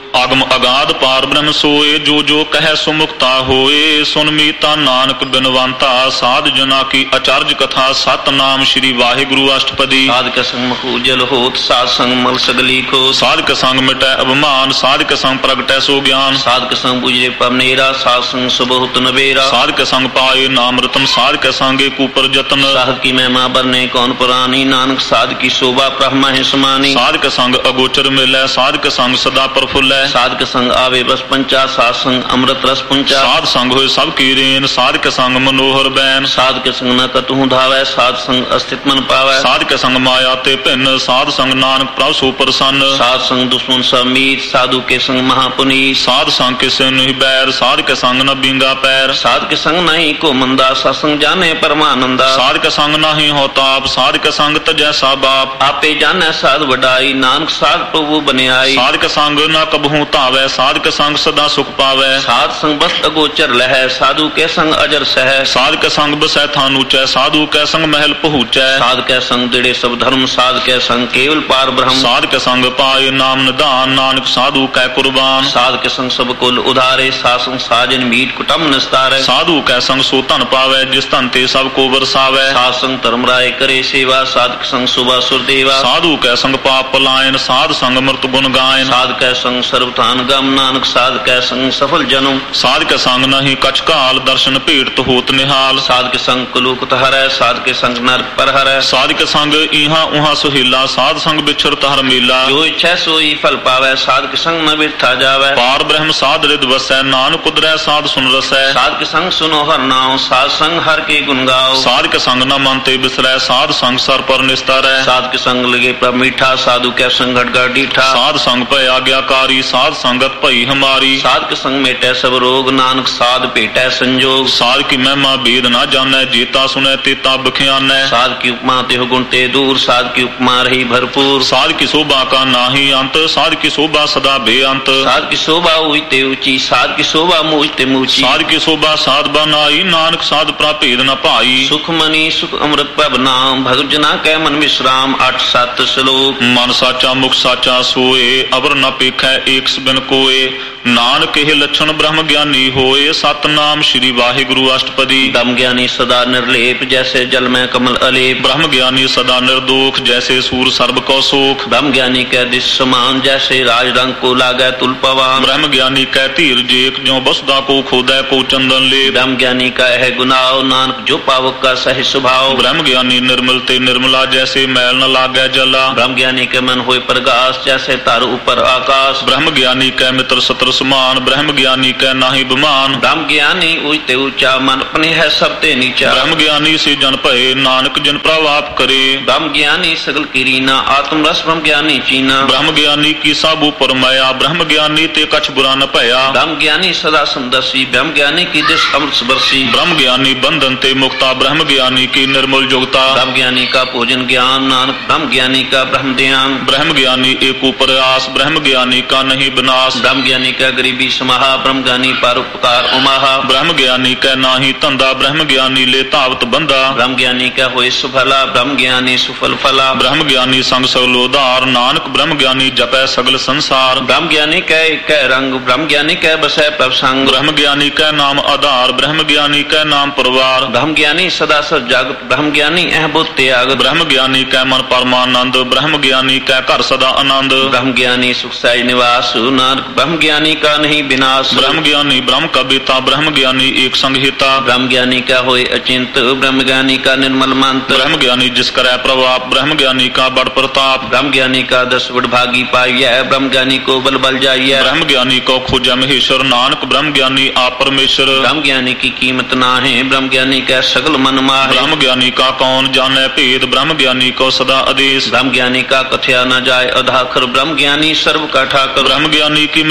[SPEAKER 1] ਆਗਮ ਅਗਾਧ ਪਾਰ ਬ੍ਰਹਮ ਸੋਏ, ਜੋ ਜੋ ਕਹਿ ਸੁਮੁਖਤਾ ਹੋਏ। ਸੁਨ ਮੀਤਾ ਨਾਨਕ ਬਿਨਵੰਤਾ, ਸਾਧ ਜਨਾ ਕੀ ਅਚਰਜ ਕਥਾ। ਸਤਨਾਮ ਸ਼੍ਰੀ ਵਾਹਿਗੁਰੂ ਅਸ਼ਟਪਦੀ।
[SPEAKER 2] ਸਾਧਕ ਸੰਗ ਮਖੂਜਲ ਹੋਤ, ਸਾਧ ਸੰਗ ਮਲ ਸਗਲੀ ਖੋਤ।
[SPEAKER 1] ਸਾਧਕ ਸੰਗ ਮਿਟੈ ਅਭਿਮਾਨ, ਸਾਧਕ ਸੰਗ ਪ੍ਰਗਟੈ ਸੋ ਗਿਆਨ।
[SPEAKER 2] ਸਾਧਕ ਸੰਗ ਬੁਝੇ ਪਰਨੇਰਾ, ਸਾਧ ਸੰਗ ਸੁਬਹੁਤ ਨਵੇਰਾ।
[SPEAKER 1] ਸਾਧਕ ਸੰਗ ਪਾਏ ਨਾਮ ਰਤਨ, ਸਾਧਕ ਸੰਗੇ ਕੂਪਰ ਜਤਨ।
[SPEAKER 2] ਸਾਧ ਕੀ ਮਹਿਮਾ ਬਰਨੇ ਕੌਣ ਪੁਰਾਣੀ, ਨਾਨਕ ਸਾਧ ਕੀ ਸ਼ੋਭਾ ਬ੍ਰਹਮਾ ਹੈ ਸਮਾਨੀ।
[SPEAKER 1] ਸਾਧਕ ਸੰਗ ਅਗੋਚਰ ਮਿਲੈ, ਸਾਧਕ ਸੰਗ ਸਦਾ ਪ੍ਰਫੁੱਲੈ।
[SPEAKER 2] ਸਾਧਕ ਸੰਗ ਆਵੇ ਬਸ ਪੰਚਾ, ਸਾਧ ਸੰਗ ਅੰਮ੍ਰਿਤ ਰਸ ਪੁੰਚਾ।
[SPEAKER 1] ਸਾਧ ਸੰਗ ਹੋਏ ਸਭ ਕੀ ਰੇਨ, ਸਾਧਕ ਸੰਗ ਮਨੋਹਰ ਬੈਨ।
[SPEAKER 2] ਸਾਧਕ ਸੰਗ ਨ ਕਤਹੂ ਧਾਵੈ, ਸਾਧ ਸੰਗ ਅਸਥਿਤ ਮਨ ਪਾਵੈ।
[SPEAKER 1] ਸਾਧਕ ਸੰਗ ਮਾਇਆ ਤੇ ਭਿੰਨ, ਸਾਧ ਸੰਗ ਨਾਨਕ ਪ੍ਰਭ ਸੋ ਪ੍ਰਸੰਨ।
[SPEAKER 2] ਸਾਧ ਸੰਗ ਦੁਸ਼ਮਨ ਸਭ ਮੀਤ, ਸਾਧੂ ਕੇ ਸੰਗ ਮਹਾਪੁਨੀਤ।
[SPEAKER 1] ਸਾਧ ਸੰਗ ਕਿਸੇ ਨਹੀਂ ਬੈਰ, ਸਾਧਕ ਸੰਗ ਨ ਬਿੰਗਾ ਪੈਰ।
[SPEAKER 2] ਸਾਧਕ ਸੰਗ ਨਹੀਂ ਕੋ ਮੰਦਾ, ਸਤਸੰਗ ਜਾਣੇ ਪਰਮਾਨੰਦਾ।
[SPEAKER 1] ਸਾਧਕ ਸੰਗ ਨਾਹੀ ਹੋ ਤਾਪ, ਸਾਧਕ ਸੰਗ ਤਜੈ ਸਾ ਬਾਪ।
[SPEAKER 2] ਆਪੇ ਜਾਣੈ ਸਾਧ ਵਡਾਈ, ਨਾਨਕ ਸਾਧ ਪ੍ਰਭੂ ਬਨਿਆਈ।
[SPEAKER 1] ਸਾਧਕ ਸੰਗ ਨ ਕਬਹੂ ਧਾਵੈ, ਸਾਧਕ ਸੰਗ ਸਦਾ ਸੁਖ ਪਾਵੈ।
[SPEAKER 2] ਸਾਧ ਸੰਗ ਬਸਤ ਅਗੋਚਰ ਲਹੈ, ਸਾਧੂ ਕੇ ਸੰਗ ਅਜਰ ਸਹਿ।
[SPEAKER 1] ਸਾਧਕ ਸੰਗ ਬਸੈ ਥਾਨ ਉਚੈ, ਸਾਧੂ ਕੈ ਸੰਗ ਮਹਿਲ ਪਹੁੰਚੈ।
[SPEAKER 2] ਸਾਧ ਕੈ ਸੰਗ ਦਿੜੇ ਸਭ ਧਰਮ, ਸਾਧ ਕੈ ਸੰਗ ਕੇਵਲ ਪਾਰ ਬ੍ਰਹਮ।
[SPEAKER 1] ਸਾਧਕ ਸੰਗ ਪਾਏ ਨਾਮ ਨਿਧਾਨ, ਨਾਨਕ ਸਾਧੂ ਕੈ ਕੁਰਬਾਨ।
[SPEAKER 2] ਸਾਧ ਕੇ ਸੰਗ ਸਭ ਕੁਲ ਉਧਾਰੇ, ਸਾਧ ਸੰਗ ਸਾਜਨ ਮੀਟ ਕੁਟੰਬ ਨਿਸਤਾਰੈ।
[SPEAKER 1] ਸਾਧੂ ਕੈ ਸੰਗ ਸੋ ਧਨ ਪਾਵੈ, ਜਿਸ ਧਨ ਤੇ ਸਭ ਕੋ ਵਰਸਾਵੈ।
[SPEAKER 2] ਸਾਧ ਸੰਗ ਧਰਮ ਰਾਏ ਕਰੇ ਸੇਵਾ, ਸਾਧਕ ਸੰਗ ਸੁਭਾ ਸੁਰਦੇਵਾ।
[SPEAKER 1] ਸਾਧੂ ਕੈ ਸੰਗ ਪਾਪ ਪਲਾਇਨ, ਸਾਧ ਸੰਗ ਅੰਮ੍ਰਿਤ ਗੁਣ ਗਾਇਨ।
[SPEAKER 2] ਸਾਧ ਕੈ ਸੰਗ ਸਰਬਥਾਨ ਗਮ, ਨਾਨਕ ਸਾਧ ਕੈ ਸੰਗ ਸਫਲ ਜਨਮ।
[SPEAKER 1] ਸਾਧਕ ਸੰਗ ਨਹੀਂ ਕਛ ਕਾਲ, ਦਰਸ਼ਨ ਭੇਟ ਹੋਤ ਨਿਹਾਲ।
[SPEAKER 2] ਸਾਧ ਕੇ ਸੰਗ ਕੁਲੂਕਤ ਹਰੈ, ਸਾਧ ਕੇ ਸੰਗ ਨਰਕ ਪਰ ਹਰੈ।
[SPEAKER 1] ਸਾਧਕ ਸੰਗ ਇਹਾਂ ਉਹਾਂ ਸੁਹੀਲਾ, ਸਾਧ ਸੰਗ ਵਿਛਰਤ ਹਰ ਮੇਲਾ।
[SPEAKER 2] ਜੋ ਇੱਛੈ ਸੋਈ ਫਲ ਪਾਵੈ, ਸਾਧ ਕੇ ਸੰਗ ਨ ਬਿਰਥਾ ਜਾਵੈ।
[SPEAKER 1] ਪਾਰ ਬ੍ਰਹਮ ਸਾਧ ਰਿਦ ਵਸੈ, ਨਾਨਕ ਉਦਰੈ ਸਾਧ ਸੁਨ ਰਸੈ।
[SPEAKER 2] ਸਾਧ ਕੇ ਸੰਗ ਸੁਨੋ ਹਰ ਨਾਉ, ਸਾਧ ਸੰਗ ਹਰ ਕੇ ਗੁਣ ਗਾਓ।
[SPEAKER 1] ਸਾਧਕ ਸੰਗ ਨ ਮਨ ਤੇ ਬਿਸਰੈ, ਸਾਧ ਸੰਗ ਸਰ ਪਰ ਨਿਸਤਾਰੈ।
[SPEAKER 2] ਸਾਧ ਕੇ ਸੰਗ ਲਗੇ ਪ੍ਰਭ ਮੀਠਾ, ਸਾਧੂ ਕੈ ਸੰਗ ਘਟ ਘਟ ਡੀਠਾ।
[SPEAKER 1] ਸਾਧ ਸੰਗ ਭੈ ਆਗਿਆਕਾਰੀ, ਸਾਧ ਸੰਗਤ ਭਈ ਹਮਾਰੀ।
[SPEAKER 2] ਸਾਧ ਕੇ ਸੰਗ ਮੇਟੈ ਸਭ ਰੋਗ, ਨਾਨਕ ਸਾਧ ਭੇਟੈ ਸੰਜੋਗ।
[SPEAKER 1] ਸਾਧ ਕੀ ਮਹਿਮਾ ਬੇਦ ਨਾ ਜਾਣੈ, ਜੇਤਾ ਸੁਨੈ ਤੇਤਾ ਬਖਿਆਨੈ।
[SPEAKER 2] ਸਾਧ ਕੀ ਉਪਮਾ ਤਿਹੁ ਗੁਣ ਤੇ ਦੂਰ, ਸਾਧ ਕੀ ਉਪਮਾ ਰਹੀ ਭਰਪੂਰ।
[SPEAKER 1] ਸਾਧ ਕੀ ਸ਼ੋਭਾ ਕਾ ਨਾਹੀ ਅੰਤ, ਸਾਧ ਕੀ ਸ਼ੋਭਾ ਸਦਾ ਬੇਅੰਤ।
[SPEAKER 2] ਸਾਧ ਕੀ ਸ਼ੋਭਾ ਉਈ ਤੇ ਉੱਚੀ, ਸਾਧ ਕੀ ਸ਼ੋਭਾ ਮੂਝ ਤੇ ਮੂਚੀ।
[SPEAKER 1] ਸਾਧ ਕੀ ਸ਼ੋਭਾ ਸਾਧ ਬਨਾਈ, ਨਾਨਕ ਸਾਧ ਪ੍ਰਾਭੇਦ ਨ ਭਾਈ।
[SPEAKER 2] ਸੁਖ ਮਨੀ ਸੁਖ ਅੰਮ੍ਰਿਤ ਪ੍ਰਭ ਨਾਮ, ਭਗਤ ਜਨਾ ਕੈ ਮਨ ਵਿਸਰਾਮ। 8-7 ਸ਼ਲੋਕ।
[SPEAKER 1] ਮਨ ਸਾਚਾ ਮੁਖ ਸਾਚਾ ਸੋਏ, ਅਵਰ ਨ ਪੇਖੈ ਏਕਸ ਬਿਨ ਕੋਏ। ਨਾਨਕ ਇਹ ਲੱਛਣ ਬ੍ਰਹਮ ਗਿਆਨੀ ਹੋਏ, ਸਤਨਾਮ ਸ਼੍ਰੀ ਵਾਹਿਗੁਰੂ ਅਸ਼ਟਪਦੀ।
[SPEAKER 2] ਬ੍ਰਹਮ ਗਿਆਨੀ ਸਦਾ ਨਿਰਲੇਪ, ਜੈਸੇ ਜਲ ਮੈਂ ਕਮਲ ਅਲੇਪ।
[SPEAKER 1] ਬ੍ਰਹਮ ਗਿਆਨੀ ਸਦਾ ਨਿਰਦੋਖ, ਜੈਸੇ ਸੂਰ ਸਰਬ ਕੋ ਸੋਖ।
[SPEAKER 2] ਬ੍ਰਹਮ ਗਿਆਨੀ ਕੈ ਦਿਸ ਸਮਾਨ, ਜੈਸੇ ਰਾਜ ਰੰਗ ਕੋ ਲਾਗੈ ਤੁਲ ਪਵਾਨ।
[SPEAKER 1] ਬ੍ਰਹਮ ਗਿਆਨੀ ਕੈ ਧੀਰ ਜੇਕ, ਜਿਉ ਬਸਦਾ ਕੋ ਖੋਦੈ ਕੋ ਚੰਦਨ ਲੇ।
[SPEAKER 2] ਬ੍ਰਹਮ ਗਿਆਨੀ ਕਾ ਹੈ ਗੁਨਾਹ, ਨਾਨਕ ਜੋ ਪਾਵਕ ਕਾ ਸਹਿ ਸੁਭਾਉ।
[SPEAKER 1] ਬ੍ਰਹਮ ਗਿਆਨੀ ਨਿਰਮਲ ਤੇ ਨਿਰਮਲਾ, ਜੈਸੇ ਮੈਲ ਨ ਲਾਗੈ ਜਲਾ।
[SPEAKER 2] ਬ੍ਰਹਮ ਗਿਆਨੀ ਕੇ ਮਨ ਹੋਏ ਪ੍ਰਗਾਸ, ਜੈਸੇ ਧਰ ਉਪਰ ਆਕਾਸ਼।
[SPEAKER 1] ਬ੍ਰਹਮ ਗਿਆਨੀ ਕੈ ਮਿੱਤਰ ਸਤਰ ਸਮਾਨ, ਬ੍ਰਹਮ ਗਿਆਨੀ ਕੈ ਨਾਹੀ ਬਿਮਾਨ।
[SPEAKER 2] ਬ੍ਰਹਮ ਗਿਆਨੀ ਉਚ ਤੇ ਉੱਚਾ, ਮਨ ਆਪਣੇ ਹੈ ਸਭ ਤੇ ਨੀਚਾ।
[SPEAKER 1] ਬ੍ਰਹਮ ਗਿਆਨੀ ਸੇ ਜਨ ਭਏ, ਨਾਨਕ ਜਿਨ ਪ੍ਰਭ ਆਪ ਕਰੇ।
[SPEAKER 2] ਬ੍ਰਹਮ ਗਿਆਨੀ ਸਗਲ ਕੀ ਰੀਨਾ, ਆਤਮ ਰਸ ਬ੍ਰਹਮ ਗਿਆਨੀ ਚੀਨਾ।
[SPEAKER 1] ਬ੍ਰਹਮ ਗਿਆਨੀ ਕੀ ਸਭ ਉਪਰ ਮਾਇਆ, ਬ੍ਰਹਮ ਗਿਆਨੀ ਤੇ ਕਛ ਬੁਰਾ ਨ ਭਇਆ।
[SPEAKER 2] ਬ੍ਰਹਮ ਗਿਆਨੀ ਸਦਾ ਸਮਦਰਸੀ, ਬ੍ਰਹਮ ਗਿਆਨੀ ਕੀ ਦਿਸ ਅੰਮ੍ਰਿਤ ਬਰਸੀ।
[SPEAKER 1] ਬ੍ਰਹਮ ਗਿਆਨੀ ਬੰਧਨ ਤੇ ਮੁਕਤਾ, ਬ੍ਰਹਮ ਗਿਆਨੀ ਕੀ ਨਿਰਮਲ ਜੁਗਤਾ।
[SPEAKER 2] ਬ੍ਰਹਮ ਗਿਆਨੀ ਕਾ ਭੋਜਨ ਗਿਆਨ, ਨਾਨਕ ਬ੍ਰਹਮ ਗਿਆਨੀ ਕਾ ਬ੍ਰਹਮ ਧਿਆਨ।
[SPEAKER 1] ਬ੍ਰਹਮ ਗਿਆਨੀ ਏਕੋ ਪ੍ਰਯਾਸ, ਬ੍ਰਹਮ ਗਿਆਨੀ ਕਾ ਨਹੀਂ ਬਿਨਾਸ਼।
[SPEAKER 2] ਬ੍ਰਹਮ ਗਿਆਨੀ ਕਾ ਗਰੀਬੀ ਸਮਾਹਾ, ਬ੍ਰਹਮ ਗਿਆਨੀ ਪਰ ਉਪਕਾਰ ਉਮਾਹਾ।
[SPEAKER 1] ਬ੍ਰਹਮ ਗਿਆਨੀ ਕੈ ਨਾਹੀ ਧੰਦਾ, ਬ੍ਰਹਮ ਗਿਆਨੀ ਲੈ ਧਾਵਤ ਬੰਦਾ।
[SPEAKER 2] ਬ੍ਰਹਮ ਗਿਆਨੀ ਕੈ ਹੋਏ ਸੁਫਲਾ, ਬ੍ਰਹਮ ਗਿਆਨੀ ਸੁਫਲ ਫਲਾ।
[SPEAKER 1] ਬ੍ਰਹਮ ਗਿਆਨੀ ਸੰਗ ਸਗਲ ਉਧਾਰ, ਨਾਨਕ ਬ੍ਰਹਮ ਗਿਆਨੀ ਜਪੈ ਸਗਲ ਸੰਸਾਰ।
[SPEAKER 2] ਬ੍ਰਹਮ ਗਿਆਨੀ ਕੈ ਇਕੈ ਰੰਗ, ਬ੍ਰਹਮ ਗਿਆਨੀ ਕੈ ਬਸੈ ਪ੍ਰਭ ਸੰਗ।
[SPEAKER 1] ਬ੍ਰਹਮ ਗਿਆਨੀ ਕੈ ਨਾਮ ਆਧਾਰ, ਬ੍ਰਹਮ ਗਿਆਨੀ ਕੈ ਨਾਮ ਪਰਵਾਰ।
[SPEAKER 2] ਬ੍ਰਹਮ ਗਿਆਨੀ ਸਦਾ ਸਰ ਜਗਤ, ਬ੍ਰਹਮ ਗਿਆਨੀ ਇਹ ਬੁੱਧ ਤਿਆਗ।
[SPEAKER 1] ਬ੍ਰਹਮ ਗਿਆਨੀ ਕੈ ਮਨ ਪਰਮਾਨੰਦ, ਬ੍ਰਹਮ ਗਿਆਨੀ ਕੈ ਘਰ ਸਦਾ ਆਨੰਦ।
[SPEAKER 2] ਬ੍ਰਹਮ ਗਿਆਨੀ ਸੁਖ ਸਹਿਜ ਨਿਵਾਸ, ਨਾਨਕ ਬ੍ਰਹਮ ਗਿਆਨੀ ਕਾ ਨਹੀਂ ਬਿਨਾਸ਼।
[SPEAKER 1] ਬ੍ਰਹਮ ਗਿਆਨੀ ਬ੍ਰਹਮ ਕਾ ਬੇਤਾ, ਬ੍ਰਹਮ ਗਿਆਨੀ ਏਕ ਸੰਗ ਹਿਤਾ।
[SPEAKER 2] ਬ੍ਰਹਮ ਗਿਆਨੀ ਕਾ ਹੋਏ ਅਚਿੰਤ, ਬ੍ਰਹਮ ਗਿਆਨੀ ਕਾ ਨਿਰਮਲ ਮੰਤ।
[SPEAKER 1] ਬ੍ਰਹਮ ਗਿਆਨੀ ਜਿਸ ਕਰੈ ਪ੍ਰਭਾਪ, ਬ੍ਰਹਮ ਗਿਆਨੀ ਕਾ ਬੜ ਪ੍ਰਤਾਪ।
[SPEAKER 2] ਬ੍ਰਹਮ ਗਿਆਨੀ ਕਾ ਦਸ ਵਡਭਾਗੀ ਪਾਈਐ, ਬ੍ਰਹਮ ਗਿਆਨੀ ਕੋ ਬਲ ਬਲ ਜਾਈਐ।
[SPEAKER 1] ਬ੍ਰਹਮ ਗਿਆਨੀ ਕੋ ਖੋਜੈ ਮਹੇਸ਼ਰ, ਨਾਨਕ ਬ੍ਰਹਮ ਗਿਆਨੀ ਆਪ ਪਰਮੇਸ਼ਰ।
[SPEAKER 2] ਬ੍ਰਹਮ ਗਿਆਨੀ ਕੀ ਕੀਮਤ ਨਾਹੀਂ, ਬ੍ਰਹਮ ਗਿਆਨੀ ਕੈ ਸਗਲ ਮਨ ਮਾਹੇ।
[SPEAKER 1] ਬ੍ਰਹਮ ਗਿਆਨੀ ਕਾ ਕੌਣ ਜਾਣੈ ਭੇਦ, ਬ੍ਰਹਮ ਗਿਆਨੀ ਕੋ ਸਦਾ ਆਦੇਸ਼।
[SPEAKER 2] ਬ੍ਰਹਮ ਗਿਆਨੀ ਕਾ ਕਥਿਆ ਨ ਜਾਏ ਅਧਾਖਰ, ਬ੍ਰਹਮ ਗਿਆਨੀ ਸਰਬ ਕਾ ਠਾਕਰ।
[SPEAKER 1] ਬ੍ਰਹਮ ਗਿਆਨੀ ਕੀਮਤ ਕੌਣ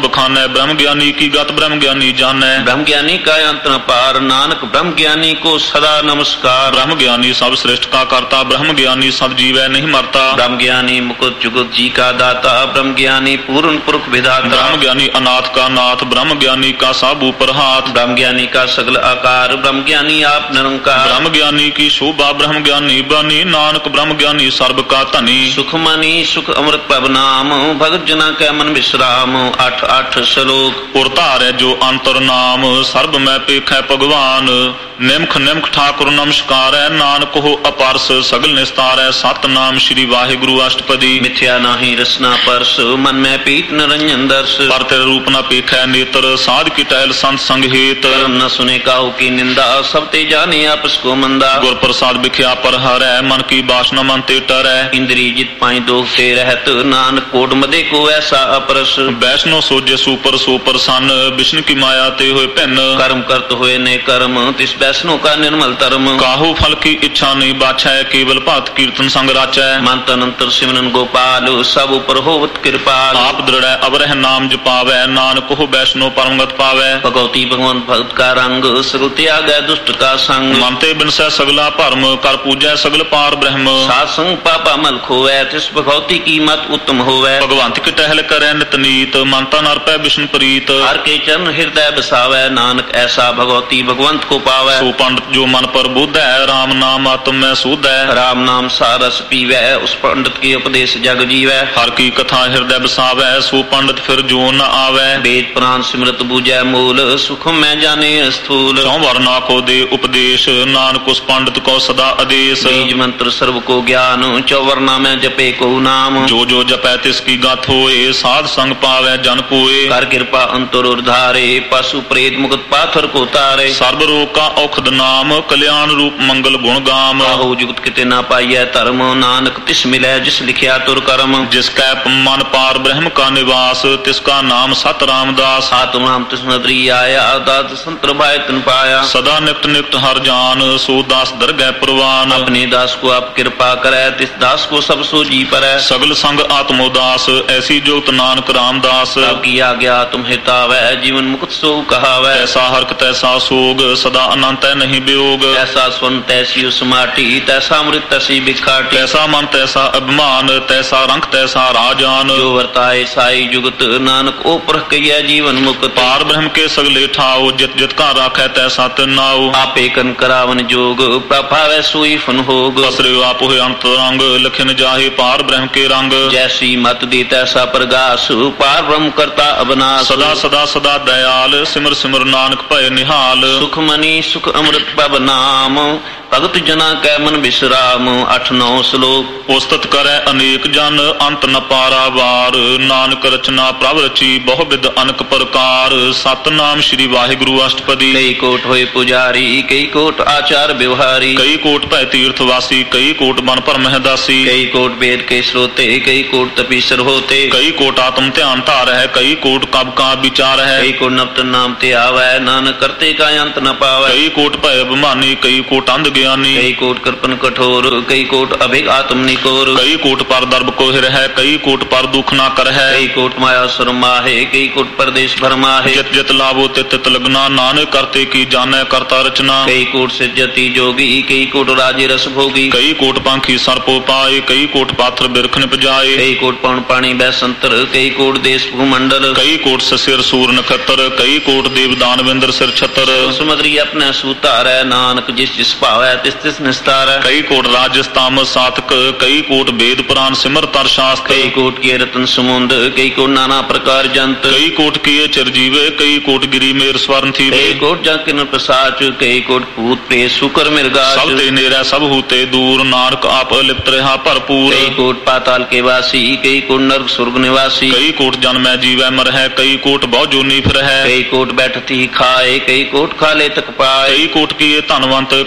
[SPEAKER 1] बखानै ब्रह्म ज्ञानी की गत ब्रह्म ज्ञानी जानै
[SPEAKER 2] ब्रह्म ज्ञानी का अंत न पार नानक ब्रह्म ज्ञानी को सदा नमस्कार
[SPEAKER 1] ब्रह्म ज्ञानी सब श्रेष्ठ का करता ब्रह्म ज्ञानी सब जीवै नहीं मरता
[SPEAKER 2] ब्रह्म ज्ञानी मुकुट जुगत जी का दाता ब्रह्म ज्ञानी पूर्ण पुरुष विधाता
[SPEAKER 1] ब्रह्म ज्ञानी अनाथ का नाथ ब्रह्म ज्ञानी का सब ऊपर हाथ
[SPEAKER 2] ब्रह्म ज्ञानी का सगल आकार ब्रह्म ज्ञानी आप निरंकार
[SPEAKER 1] ब्रह्म ज्ञानी की शोभा ब्रह्म ज्ञानी बनी नानक ब्रह्म ज्ञानी सर्व का धनी
[SPEAKER 2] सुखमणि सुख अमृत पब नाम भगत जना कै मन विश्राम 8 श्लोक
[SPEAKER 1] उरतार जो अंतर नाम सर्ब में पेख भगवान निमख निमख ठाकुर नमस्कार है नानक हो अपारस सगल निस्तार है सतनाम श्री वाहिगुरु अष्टपदी
[SPEAKER 2] मिथ्या नाही रसना परस मन में पीत निरंजन दर्श
[SPEAKER 1] पर तेरे रूप न पेख है नेत्र साध की टहल संत संग हेत
[SPEAKER 2] कर्म न सुने काहू की निंदा सब ते जाने आपस को मंदा
[SPEAKER 1] गुर प्रसाद बिख्या पर हर है मन की बासना मन ते टर है
[SPEAKER 2] इंद्री जित पाई दोख से रहत नानक कोट मदे को ऐसा अपरस
[SPEAKER 1] वैष्णो सोजे सुपर सो प्रसन्न विष्णु की माया ते हुए भिन्न
[SPEAKER 2] कर्म करत हुए ने कर्म तिस वैष्णो का निर्मल धर्म
[SPEAKER 1] काहू फल की इच्छा नहीं बाछा है केवल भक्त कीर्तन संग राचा है
[SPEAKER 2] मन तन अंतर सिमरन गोपाल सब ऊपर होवत कृपाल
[SPEAKER 1] आप दृढ़ अवरह नाम जपावै नानक हो वैष्णो परमगत पावै
[SPEAKER 2] भगवती भगवान भक्त का रंग सगल त्याग है दुष्ट का संग
[SPEAKER 1] मनते बिनसै सगला भरम कर पूजै सगल पार ब्रह्म
[SPEAKER 2] सात संग पापा मल खोवै तिस भगवती की मत उत्तम होवै
[SPEAKER 1] भगवंत की टहल करे नित नीत मनता नरपै विष्णु प्रीत
[SPEAKER 2] हर के चरण हृदय बसावै नानक ऐसा भगवती भगवंत को पावै
[SPEAKER 1] सो पंडित जो मन पर बुद्ध है राम नाम आत्म में शुद्ध है
[SPEAKER 2] राम नाम सारस पीवै उस पंडित के उपदेश जग जीवै
[SPEAKER 1] हर की कथा हृदय बसावै सो पंडित फिर जो न आवै
[SPEAKER 2] वेद पुराण सिमरत बूझै मूल सुख में जाने स्थूल
[SPEAKER 1] चौ वर्णा को दे उपदेश नानक उस पंडित को सदा आदेश
[SPEAKER 2] बीज मंत्र सर्व को ज्ञान चौवर्णा में जपे को नाम
[SPEAKER 1] जो जपै तिसकी गाथ होए साध संग पावै जन पोए
[SPEAKER 2] कर कृपा अंतर उर्धारे पशु प्रेत मुक्त पाथर को तारे
[SPEAKER 1] सर्व रोग का औखद नाम कल्याण रूप मंगल गुण गाम
[SPEAKER 2] हो जुगत किते ना पाइय धर्म नानक तिस मिलै जिस लिखिया तुर कर्म
[SPEAKER 1] जिसका मन पार ब्रह्म का निवास तिसका नाम सत रामदास
[SPEAKER 2] आत्म नाम तिस नदरी आया दात संतर भाई तन पाया
[SPEAKER 1] सदा नित्य नित्य हर जान सो दास दरगह प्रवान
[SPEAKER 2] अपने दास को आप कृपा करे तिस दास को सब सो जी पर
[SPEAKER 1] सगल संग आत्मोदास ऐसी जुगत नानक रामदास
[SPEAKER 2] की आज्ञा तुम हितावै जीवन मुक्त सो कहावै
[SPEAKER 1] ऐसा हरक तैसा सोग सदा अनंत नहीं वियोग
[SPEAKER 2] ऐसा स्वर्ण तैसी उसमाटी तैसा अमृत तैसी बिखाटी
[SPEAKER 1] तैसा मन तैसा अभिमान तैसा रंग तैसा राजान
[SPEAKER 2] जो वर्ताए साई जुगत नानक ओ परख कहिए जीवन मुक्त
[SPEAKER 1] पार ब्रह्म के सगले ठाओ जित जित का राखै तैसा तिनाओ
[SPEAKER 2] आपे कन करावन जोग प्रभावै सोई फन होग
[SPEAKER 1] असरे आप हुए अंतरंग लखन जाहे पार ब्रह्म के रंग
[SPEAKER 2] जैसी मत दे तैसा प्रगास पार ब्रह्म करता अबनाश
[SPEAKER 1] सदा सदा सदा दयाल सिमर सिमर नानक भय निहाल
[SPEAKER 2] सुख मनी सुख अमृत पब नाम भगत जना कै मन विश्राम 8-9 श्लोक
[SPEAKER 1] उस्तत करे अनेक जन अंत न पारावार नानक रचना प्रभ रची बहुविध अनक प्रकार सतनाम श्री वाहिगुरु अष्टपदी
[SPEAKER 2] कई कोट होए पुजारी कई कोट आचार व्यवहारी
[SPEAKER 1] कई कोट भय तीर्थवासी कई कोट मन पर महदासी
[SPEAKER 2] कई कोट वेद के श्रोते कई कोट तपीसर होते
[SPEAKER 1] कई कोट आत्म ध्यान धार है कई कोट कब का विचार है
[SPEAKER 2] कई कोट नवतन नाम ते आवै नानक करते का अंत न पावै
[SPEAKER 1] कई कोट भय अभिमानी कई कोट अंध ज्ञानी
[SPEAKER 2] कई कोट कृपन कठोर कई कोट अभिग आत्म निकोर
[SPEAKER 1] कई कोट पर दर्भ कोहिर है कई कोट पर दुख ना कर है
[SPEAKER 2] कई कोट माया सुरमा है कई कोट परदेश भरमा है
[SPEAKER 1] जित जित लाभो तित तित लगना नानक करते की जाने करता रचना
[SPEAKER 2] कई कोट सिद्धति जोगी कई कोट राजे रस भोगी
[SPEAKER 1] कई कोट पांखी सर्पो पाए कई कोट पाथर बिरख निप जाए
[SPEAKER 2] कई कोट पौन पानी बैसंतर कई कोट देश भूमंडल
[SPEAKER 1] कई कोट सिर सूर नक्षत्र कई कोट देव दानवेंद्र सिर छतर
[SPEAKER 2] सुमद्री अपने सूतार है नानक जिस जिस पावै तिस तिस निस्तार है
[SPEAKER 1] कई कोट राजस्थाम सातक कई कोट वेद पुराण सिमर तर शास्त्र
[SPEAKER 2] कई कोट के रतन समुंद कई कोट नाना प्रकार जंत
[SPEAKER 1] कई कोट किए चिरजीवे कई कोट गिरी मेर स्वर्ण थी
[SPEAKER 2] कई कोट जंकिन प्रसाच कई कोट भूत प्रेत शुकर मिर्गा
[SPEAKER 1] सब ते नेरा सब हूते दूर नानक आप लिप्त रहा भरपूर
[SPEAKER 2] कई कोट पाताल के वासी कई कोट नरक स्वर्ग निवासी
[SPEAKER 1] कई कोट जन्मै जीवै मर है कई कोट बहु जोनी फिर है
[SPEAKER 2] कई कोट बैठती खाए कई कोट खा ले तक पाए
[SPEAKER 1] कई कोट किए धनवंत कई कोट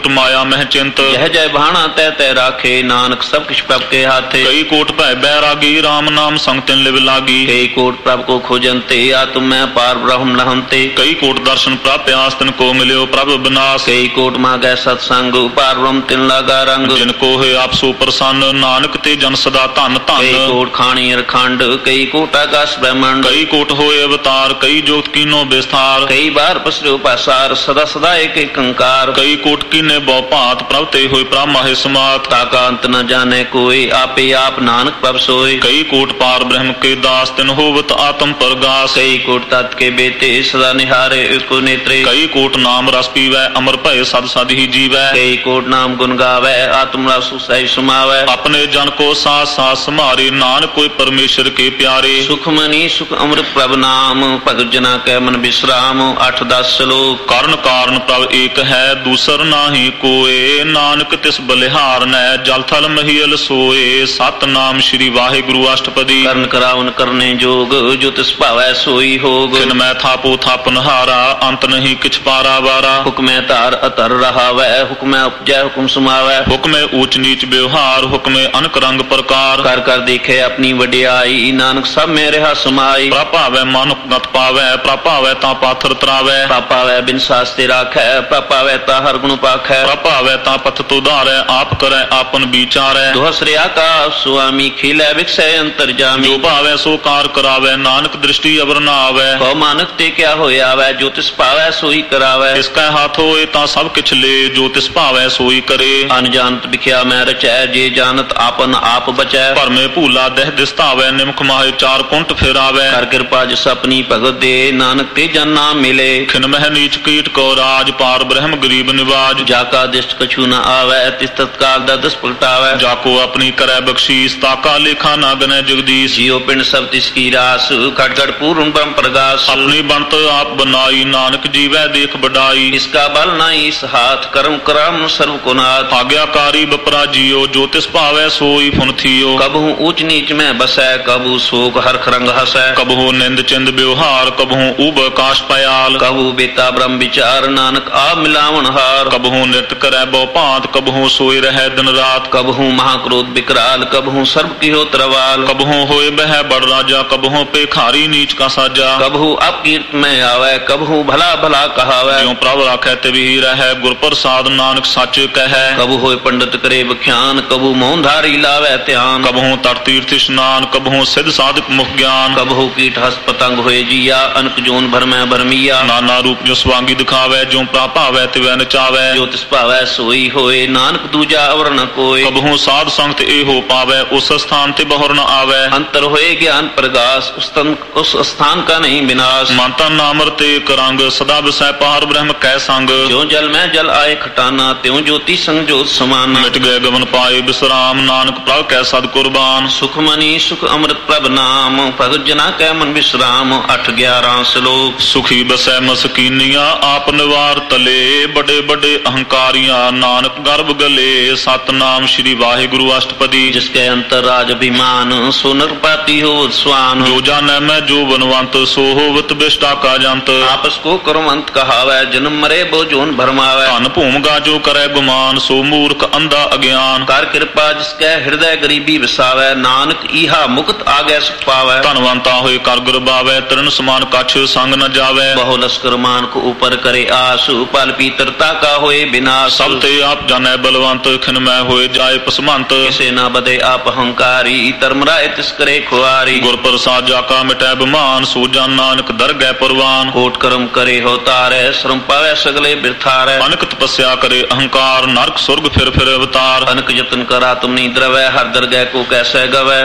[SPEAKER 1] ਕੋਟ ਮਾਇਆ ਮਹਿ ਚਿੰਤ
[SPEAKER 2] ਜਹ ਜੈ ਬਾਣਾ ਤੈ ਤੈ ਰਾਖੇ ਨਾਨਕ ਸਭ ਕਿਛ ਪ੍ਰਭ ਕੇ ਹਾਥੇ
[SPEAKER 1] ਕਈ ਕੋਟ ਭੈ ਬੈਰਾਗੀ RAM ਨਾਮ ਸੰਗ ਤਿਨ ਲਿਵ ਲਾਗੀ
[SPEAKER 2] ਕਈ ਕੋਟ ਪ੍ਰਭ ਕੋ ਖੋਜੰਤੇ ਆਤਮ ਮੈਂ ਪਾਰ ਬ੍ਰਹਮ ਲਹੰਤੇ
[SPEAKER 1] ਕਈ ਕੋਟ ਦਰਸ਼ਨ ਪ੍ਰਾਪਿਆਸ ਤਿਨ ਕੋ ਮਿਲਿਓ ਪ੍ਰਭ ਬਿਨਾਸ਼
[SPEAKER 2] ਕਈ ਕੋਟ ਮਾਗੈ ਸਤਸੰਗ ਪਾਰ ਬ੍ਰਹਮ ਤਿਨ ਲਾਗਾ ਰੰਗ
[SPEAKER 1] ਜਿਨ ਕੋ ਹੋਏ ਆਪ ਸੋ ਪ੍ਰਸੰਨ ਨਾਨਕ ਤੇ ਜਨ ਸਦਾ ਧਨ
[SPEAKER 2] ਕਈ
[SPEAKER 1] ਧਨ
[SPEAKER 2] ਕੋਟ ਖਾਣੀ ਰਖੰਡ ਕਈ ਕੋਟ ਆਕਾਸ਼ ਬ੍ਰਹਮੰਡ
[SPEAKER 1] ਕਈ ਕੋਟ ਹੋਏ ਅਵਤਾਰ ਕਈ ਜੋਤ ਕੀਨੋ ਵਿਸਥਾਰ
[SPEAKER 2] ਕਈ ਬਾਰ ਪਸਰਿਓ ਪਾਸਾਰ ਸਦਾ ਸਦਾ ਏਕ ਏਕੰਕਾਰ
[SPEAKER 1] ਕਈ ਕੋਟ ਕੀਨੇ ਬਹੁ ਭਾਂਤ ਪ੍ਰਭ ਤੇ ਹੋਏ ਪ੍ਰਭ ਮਾਹਿ ਸਮਾਤ
[SPEAKER 2] ਤਾਕਾ ਅੰਤ ਨ ਜਾਣੈ ਕੋਈ ਆਪੇ ਆਪ ਨਾਨਕ ਪ੍ਰਭ ਸੋਏ
[SPEAKER 1] ਕਈ ਕੋਟ ਪਾਰ ਬ੍ਰਹਮ ਕੇ ਦਾਸ ਤਿਨ ਹੋਵਤ ਆਤਮ ਪ੍ਰਗਾਸ
[SPEAKER 2] ਕਈ ਕੋਟ ਤਤ ਕੇ ਬੇਤੇ ਸਦਾ ਨਿਹਾਰੇ ਏਕੋ ਨੇਤਰੇ
[SPEAKER 1] ਕਈ ਕੋਟ ਨਾਮ ਰਸ ਪੀਵੈ ਅਮਰ ਭਏ ਸਦ ਸਦ ਹੀ ਜੀਵੈ
[SPEAKER 2] ਕਈ ਕੋਟ ਨਾਮ ਗੁਣ ਗਾਵੈ ਆਤਮ ਰਸ ਸਹਿ ਸਮਾਵੈ
[SPEAKER 1] ਆਪਣੇ ਜਨ ਕੋ ਸਾਥ ਸਾਥ ਸਮਾਰੇ ਨਾਨਕ ਕੋਈ ਪਰਮੇਸ਼ਰ ਕੇ ਪਿਆਰੇ
[SPEAKER 2] ਸੁਖ ਮਨੀ ਸੁਖ ਅੰਮ੍ਰਿਤ ਪ੍ਰਭ ਨਾਮ ਭਗਤ ਜਨਾ ਕੈ ਮਨ ਬਿਸਰਾਮ 8-10 ਸ਼ਲੋਕ
[SPEAKER 1] ਕਰਨ ਕਾਰਨ ਪ੍ਰਭ ਏਕ ਹੈ ਦੂਸਰ ਨਾਹੀ ਕੋਏ ਨਾਨਕ ਤਿਸ ਬਲਿਹਾਰ ਨੈ ਜਲ ਥਲ ਮਹੀਲ ਸੋਏ ਸਤਨਾਮ ਸ੍ਰੀ ਵਾਹਿਗੁਰੂ ਅਸ਼ਟਪਦੀ
[SPEAKER 2] ਕਰਨ ਕਰਾਵਨ ਕਰਨੇ ਜੋਗ ਜੋ ਤਿਸ ਭਾਵੈ ਸੋਈ ਹੋਗ
[SPEAKER 1] ਕਿਨ ਮੈਂ ਥਾਪੋ ਥਾਪਨਹਾਰਾ ਅੰਤ ਨਹੀਂ ਕਿਛ ਪਾਰਾ ਵਾਰਾ
[SPEAKER 2] ਹੁਕਮੈ ਧਾਰ ਅਤਰ ਰਹਾਵੈ ਹੁਕਮੈ ਉਪਜੈ ਹੁਕਮ ਸਮਾਵੈ
[SPEAKER 1] ਹੁਕਮੇ ਊਚ ਨੀਚ ਵਿਵਹਾਰ ਹੁਕਮੇ ਅਨਕ ਰੰਗ ਪ੍ਰਕਾਰ
[SPEAKER 2] ਕਰ ਕਰ ਦੇਖੇ ਆਪਣੀ ਵਡਿਆਈ ਨਾਨਕ ਸਭ ਮੇ ਰਹਾ ਸਮਾਈ
[SPEAKER 1] ਪ੍ਰਭਾਵੈ ਮਨ ਗਤ ਪਾਵੈ ਪ੍ਰਭਾਵੈ ਤਾਂ ਪਾਥਰ ਤਰਾਵੈ
[SPEAKER 2] ਪਾਪਾਵੈ ਬਿਨ ਸਾਸਤੇ ਰਾਖੈ ਪਾਪਾਵੈ ਤਾ ਹਰ ਗੁਣ ਪਾਖੈ
[SPEAKER 1] ਪ੍ਰਭਾਵੈ ਤਾਂ ਪਥ ਤੁਧਾਰੈ ਆਪ ਕਰੈ ਆਪਨ ਵਿਚਾਰੈ
[SPEAKER 2] ਦੁਹਸਰਿਆ ਕਾ ਸੁਆਮੀ ਖਿਲੈ ਵਿਖਸੈ ਅੰਤਰ ਜਾਮੀ
[SPEAKER 1] ਜੋ ਭਾਵੈ ਸੋ ਕਾਰ ਕਰਾਵੈ ਨਾਨਕ ਦ੍ਰਿਸ਼ਟੀ ਅਵਰ ਨਾ ਆਵੈ
[SPEAKER 2] ਕਉ ਮਾਨਕ ਤੇ ਕਿਆ ਹੋਇਆ ਵੈ ਜੋ ਤਿਸ ਭਾਵੈ ਸੋਈ ਕਰਾਵੈ
[SPEAKER 1] ਇਸ ਕੈ ਹੱਥ ਹੋਏ ਤਾਂ ਸਭ ਕਿਛ ਲੇ ਜੋ ਤਿਸ ਭਾਵੈ ਸੋਈ ਕਰੇ
[SPEAKER 2] ਅਨਜਾਨਤ ਵਿਖਿਆ ਮੈਂ ਰਚੈ ਜੇ ਜਾਣਤ ਆਪਨ ਆਪ ਬਚੈ
[SPEAKER 1] ਭਰਮੇ ਭੂਲਾ ਦਹਿ ਦਿਸਤਾਵੈ ਨਿਮਖ ਮਾਹੇ ਚਾਰ ਕੁੰਟ ਫੇਰਾਵੈ
[SPEAKER 2] ਕਰ ਕਿਰਪਾ ਜਿਸ ਆਪਣੀ ਭਗਤ ਦੇ ਨਾਨਕ ਤੇ ਜਨ ਨਾਮ ਮਿਲੇ
[SPEAKER 1] ਖਿਨ ਮਹਿ ਨੀਚ ਕੀਟ ਕੋ ਰਾਜ ਪਾਰ ਬ੍ਰਹਮ ਗਰੀਬ ਨਿਵਾਜ
[SPEAKER 2] ਜਾ ਕਾ ਦਿਸ਼ਟ ਕਛੂ ਨ ਆਵੈ ਤਿਸ ਤਤਕਾਲ ਦਾ ਦਸ ਪਲਟਾਵੈ
[SPEAKER 1] ਜਾ ਕੋ ਆਪਣੀ ਕਰੈ ਬਖਸ਼ੀਸ ਤਾਕਾ ਲੇਖਾ ਨਾ ਗਨੈ ਜਗਦੀਸ਼
[SPEAKER 2] ਜਿਉ ਪਿੰਡ ਸਭ ਤਿਸ ਕੀ ਰਾਸ ਖਟ ਖਟ ਪੂਰਨ ਬ੍ਰਹਮ ਪ੍ਰਗਾਸ
[SPEAKER 1] ਆਪਣੀ ਬਣਤ ਆਪ ਬਨਾਈ ਨਾਨਕ ਜੀਵੈ ਦੇਖ ਬਡਾਈ
[SPEAKER 2] ਇਸ ਕਾ ਬਲ ਨਾਹੀ ਇਸ ਹਾਥ ਕਰਮ ਕਰਮ ਸਰਵ ਕੋ ਨਾਥ
[SPEAKER 1] ਆਗਿਆਕਾਰੀ ਬਪਰਾ ਜੀਓ ਜੋ ਤਿਸ ਭਾਵੈ ਸੋਈ ਫੁਨ ਥੀਓ
[SPEAKER 2] ਕਬਹੂ ਊਚ ਨੀਚ ਮੈਂ ਬਸੈ ਕਬੂ ਸੋਕ ਹਰਖ ਰੰਗ ਹਸੈ
[SPEAKER 1] ਕਬਹੂ ਨਿੰਦ ਚਿੰਦ ਵਿਵਹਾਰ ਕਬਹੂ ਊਬ ਆਕਾਸ਼ ਪਯਾਲ
[SPEAKER 2] ਕਬੂ ਬੇਤਾ ਬ੍ਰਹਮ ਵਿਚਾਰ ਨਾਨਕ ਆ ਮਿਲਾਵਣ ਹਾਰ
[SPEAKER 1] ਕਬਹੂ ਨਿਤ ਕਰੈ ਬਹੁ ਭਾਂਤ ਕਬਹੂ ਸੋਈ ਰਹੈ ਦਿਨ ਰਾਤ
[SPEAKER 2] ਕਬਹੂ ਮਹਾਕ੍ਰੋਧ ਬਿਕਰਾਲ ਕਬਹੂ ਸਰਬ ਕੀਹੋ ਤਰਵਾਲ
[SPEAKER 1] ਕਬਹੂ ਹੋਏ ਬਹਿ ਬੜ ਰਾਜਾ ਕਬਹੂ ਪੇਖਾਰੀ ਨੀਚ ਕਾ ਸਾਜਾ
[SPEAKER 2] ਕਬਹੂ ਅਪਕੀਰਤ ਮੈਂ ਆਵੈ ਕਬਹੂ ਭਲਾ ਭਲਾ ਕਹਾਵੈ
[SPEAKER 1] ਜਿਉ ਪ੍ਰਭ ਰਾਖੈ ਤਿਵਹੀ ਰਹੈ ਗੁਰ ਪ੍ਰਸਾਦ ਨਾਨਕ ਸੱਚ ਕਹੈ
[SPEAKER 2] ਕਬੂ ਹੋਏ ਪੰਡਤ ਕਰੇ ਵਿਖਿਆਨ ਕਬੂ ਮੌਨ ਧਾਰੀ ਲਾਵੈ ਧਿਆਨ
[SPEAKER 1] ਕਬਹੂ ਤਟ ਤੀਰਥ ਇਸ਼ਨਾਨ ਕਬਹੂ ਸਿਧ ਸਾਧਕ ਮੁਖ ਗਿਆਨ
[SPEAKER 2] ਕਬਹੂ ਕੀਟ ਹਸ ਪਤੰਗ ਹੋਏ ਜੀਆ ਅਨਕ ਜੋਨ ਭਰਮੈ ਭਰਮੀਆ
[SPEAKER 1] ਨਾਨਾ ਰੂਪ ਜੋ ਸਵਾਂਗੀ ਦਿਖਾਵੈ ਜੋ ਭਾਵੈ ਤਿਵੈ ਨਚਾਵੈ
[SPEAKER 2] ਜੋ ਤਿਸ ਭਾਵੈ ਸੋਈ ਹੋਏ ਨਾਨਕ ਦੂਜਾ ਅਵਰ ਨ ਕੋਇ
[SPEAKER 1] ਕਬਹੂ ਸਾਧ ਸੰਗਤ ਇਹੋ ਪਾਵੈ ਉਸ ਸਥਾਨ ਤੇ ਬਹੁਰ ਨ ਆਵੈ
[SPEAKER 2] ਅੰਤਰ ਹੋਏ ਗਿਆਨ ਪ੍ਰਗਾਸ ਉਸ ਸਥਾਨ ਕਾ ਨਹੀਂ ਵਿਨਾਸ਼
[SPEAKER 1] ਮਨ ਤਨ ਨਾਮਰ ਤੇ ਕਰੰਗ ਸਦਾ ਵਿਸੈ ਪਾਰ ਬ੍ਰਹਮ ਕੈ ਸੰਗ
[SPEAKER 2] ਜੋ ਜਲ ਮੈਂ ਜਲ ਆਏ ਖਟਾਨਾ ਤਿਉ ਜੋਤੀ ਸੰਗ ਜੋਤ ਸਮਾਨਾ
[SPEAKER 1] ਮਿਟ ਗਏ ਗਮਨ ਪਾਏ ਬਿਸਰਾਮ ਨਾਨਕ ਪ੍ਰਭ ਕੈ ਸਦ ਕੁਰਬਾਨ
[SPEAKER 2] ਸੁਖ ਮਨੀ ਸੁਖ ਅੰਮ੍ਰਿਤ ਪ੍ਰਭ ਨਾਮ ਭਗਤ ਜਨਾ ਕੈ ਮਨ ਵਿਸਰਾਮ 8-11 ਸ਼ਲੋਕ
[SPEAKER 1] ਸੁਖੀ ਬਸੈ ਮਸਕੀਨੀਆਂ ਆਪ ਨਿਵਾਰ ਤਲੇ ਵੱਡੇ ਵੱਡੇ ਅਹੰਕਾਰੀਆਂ ਨਾਨਕ ਗਰਭ ਗਲੇ ਸਤਨਾਮ ਸ੍ਰੀ ਵਾਹਿਗੁਰੂ ਅਸ਼ਟਪਦੀ
[SPEAKER 2] ਜਿਸ ਕੇ ਅੰਤਰ ਰਾਜ ਅਭਿਮਾਨ ਸੋ ਨਿਰਪਾਤੀ ਹੋ ਸਵਾਨ
[SPEAKER 1] ਜੋ ਜਾਣੈ ਮੈਂ ਜੋ ਬਨਵੰਤ ਸੋ ਹੋਵਤ ਬਿਸ਼ਟਾ ਕਾ ਜੰਤ
[SPEAKER 2] ਆਪਸ ਕੋ ਕਰਮੰਤ ਕਹਾਵੈ ਜਨਮ ਮਰੇ ਬੋ ਜੋਨ ਭਰਮਾਵੈ
[SPEAKER 1] ਧਨ ਭੂਮਗਾ ਜੋ ਕਰੈ ਗੁਮਾਨ ਸੋ ਮੂਰਖ ਅੰਧਾ ਅਗਿਆਨ
[SPEAKER 2] ਕਰ ਕਿਰਪਾ ਜਿਸ ਕੈ ਹਿਰਦੈ ਗਰੀਬੀ ਵਸਾਵੈ ਨਾਨਕ ਈਹਾ ਮੁਕਤ ਆਗੈ ਸੁਖ ਪਾਵੈ
[SPEAKER 1] ਧਨਵੰਤਾ ਹੋਏ ਕਰ ਗੁਰਬਾਵੈ ਤਰਨ ਸਮਾਨ ਕਛ ਸੰਗ ਨ ਜਾਵੈ
[SPEAKER 2] ਬਹੁ ਲਸਕਰ ਮਾਨ ਕੋ ਉਪਰ ਕਰੇ ਆਸ ਪਲ ਪੀਤਰਤਾ ਕਾ ਹੋਏ ਬਿਨਾਸ਼
[SPEAKER 1] ਸਭ ਤੇ ਆਪ ਜਾਣੈ ਬਲਵੰਤ ਖਿਨ ਮੈਂ ਹੋਏ ਜਾਏ ਪਸਮੰਤ
[SPEAKER 2] ਕਿਸੇ ਨਾ ਬਦੇ ਆਪ ਹੰਕਾਰੀ ਧਰਮ ਰਾਏ ਤਿਸ ਕਰੇ ਖੁਆਰੀ
[SPEAKER 1] ਗੁਰ ਪ੍ਰਸਾਦ ਜਾ ਕਾ ਮਿਟੈ ਬਿਮਾਨ ਸੋ ਜਨ ਨਾਨਕ ਦਰਗਹਿ ਪਰਵਾਨ
[SPEAKER 2] ਕੋਟ ਕਰਮ ਕਰੇ ਹੋ ਤਾਰੈ ਸ਼ਰਮ ਪਾਵੈ ਸਗਲੇ ਬਿਰਥਾਰੈ
[SPEAKER 1] ਅਨਕ ਤਪੱਸਿਆ ਕਰੇ ਅਹੰਕਾਰ ਨਰਕ ਸੁਰਗ ਫਿਰ ਅਵਤਾਰ
[SPEAKER 2] ਅਨਕ ਯਤਨ ਕਰਾ ਤੁਮ ਨੀ ਦਰਵੈ ਹਰ ਦਰਗਹਿ ਕੋ ਕੈਸੈ ਗਵੈ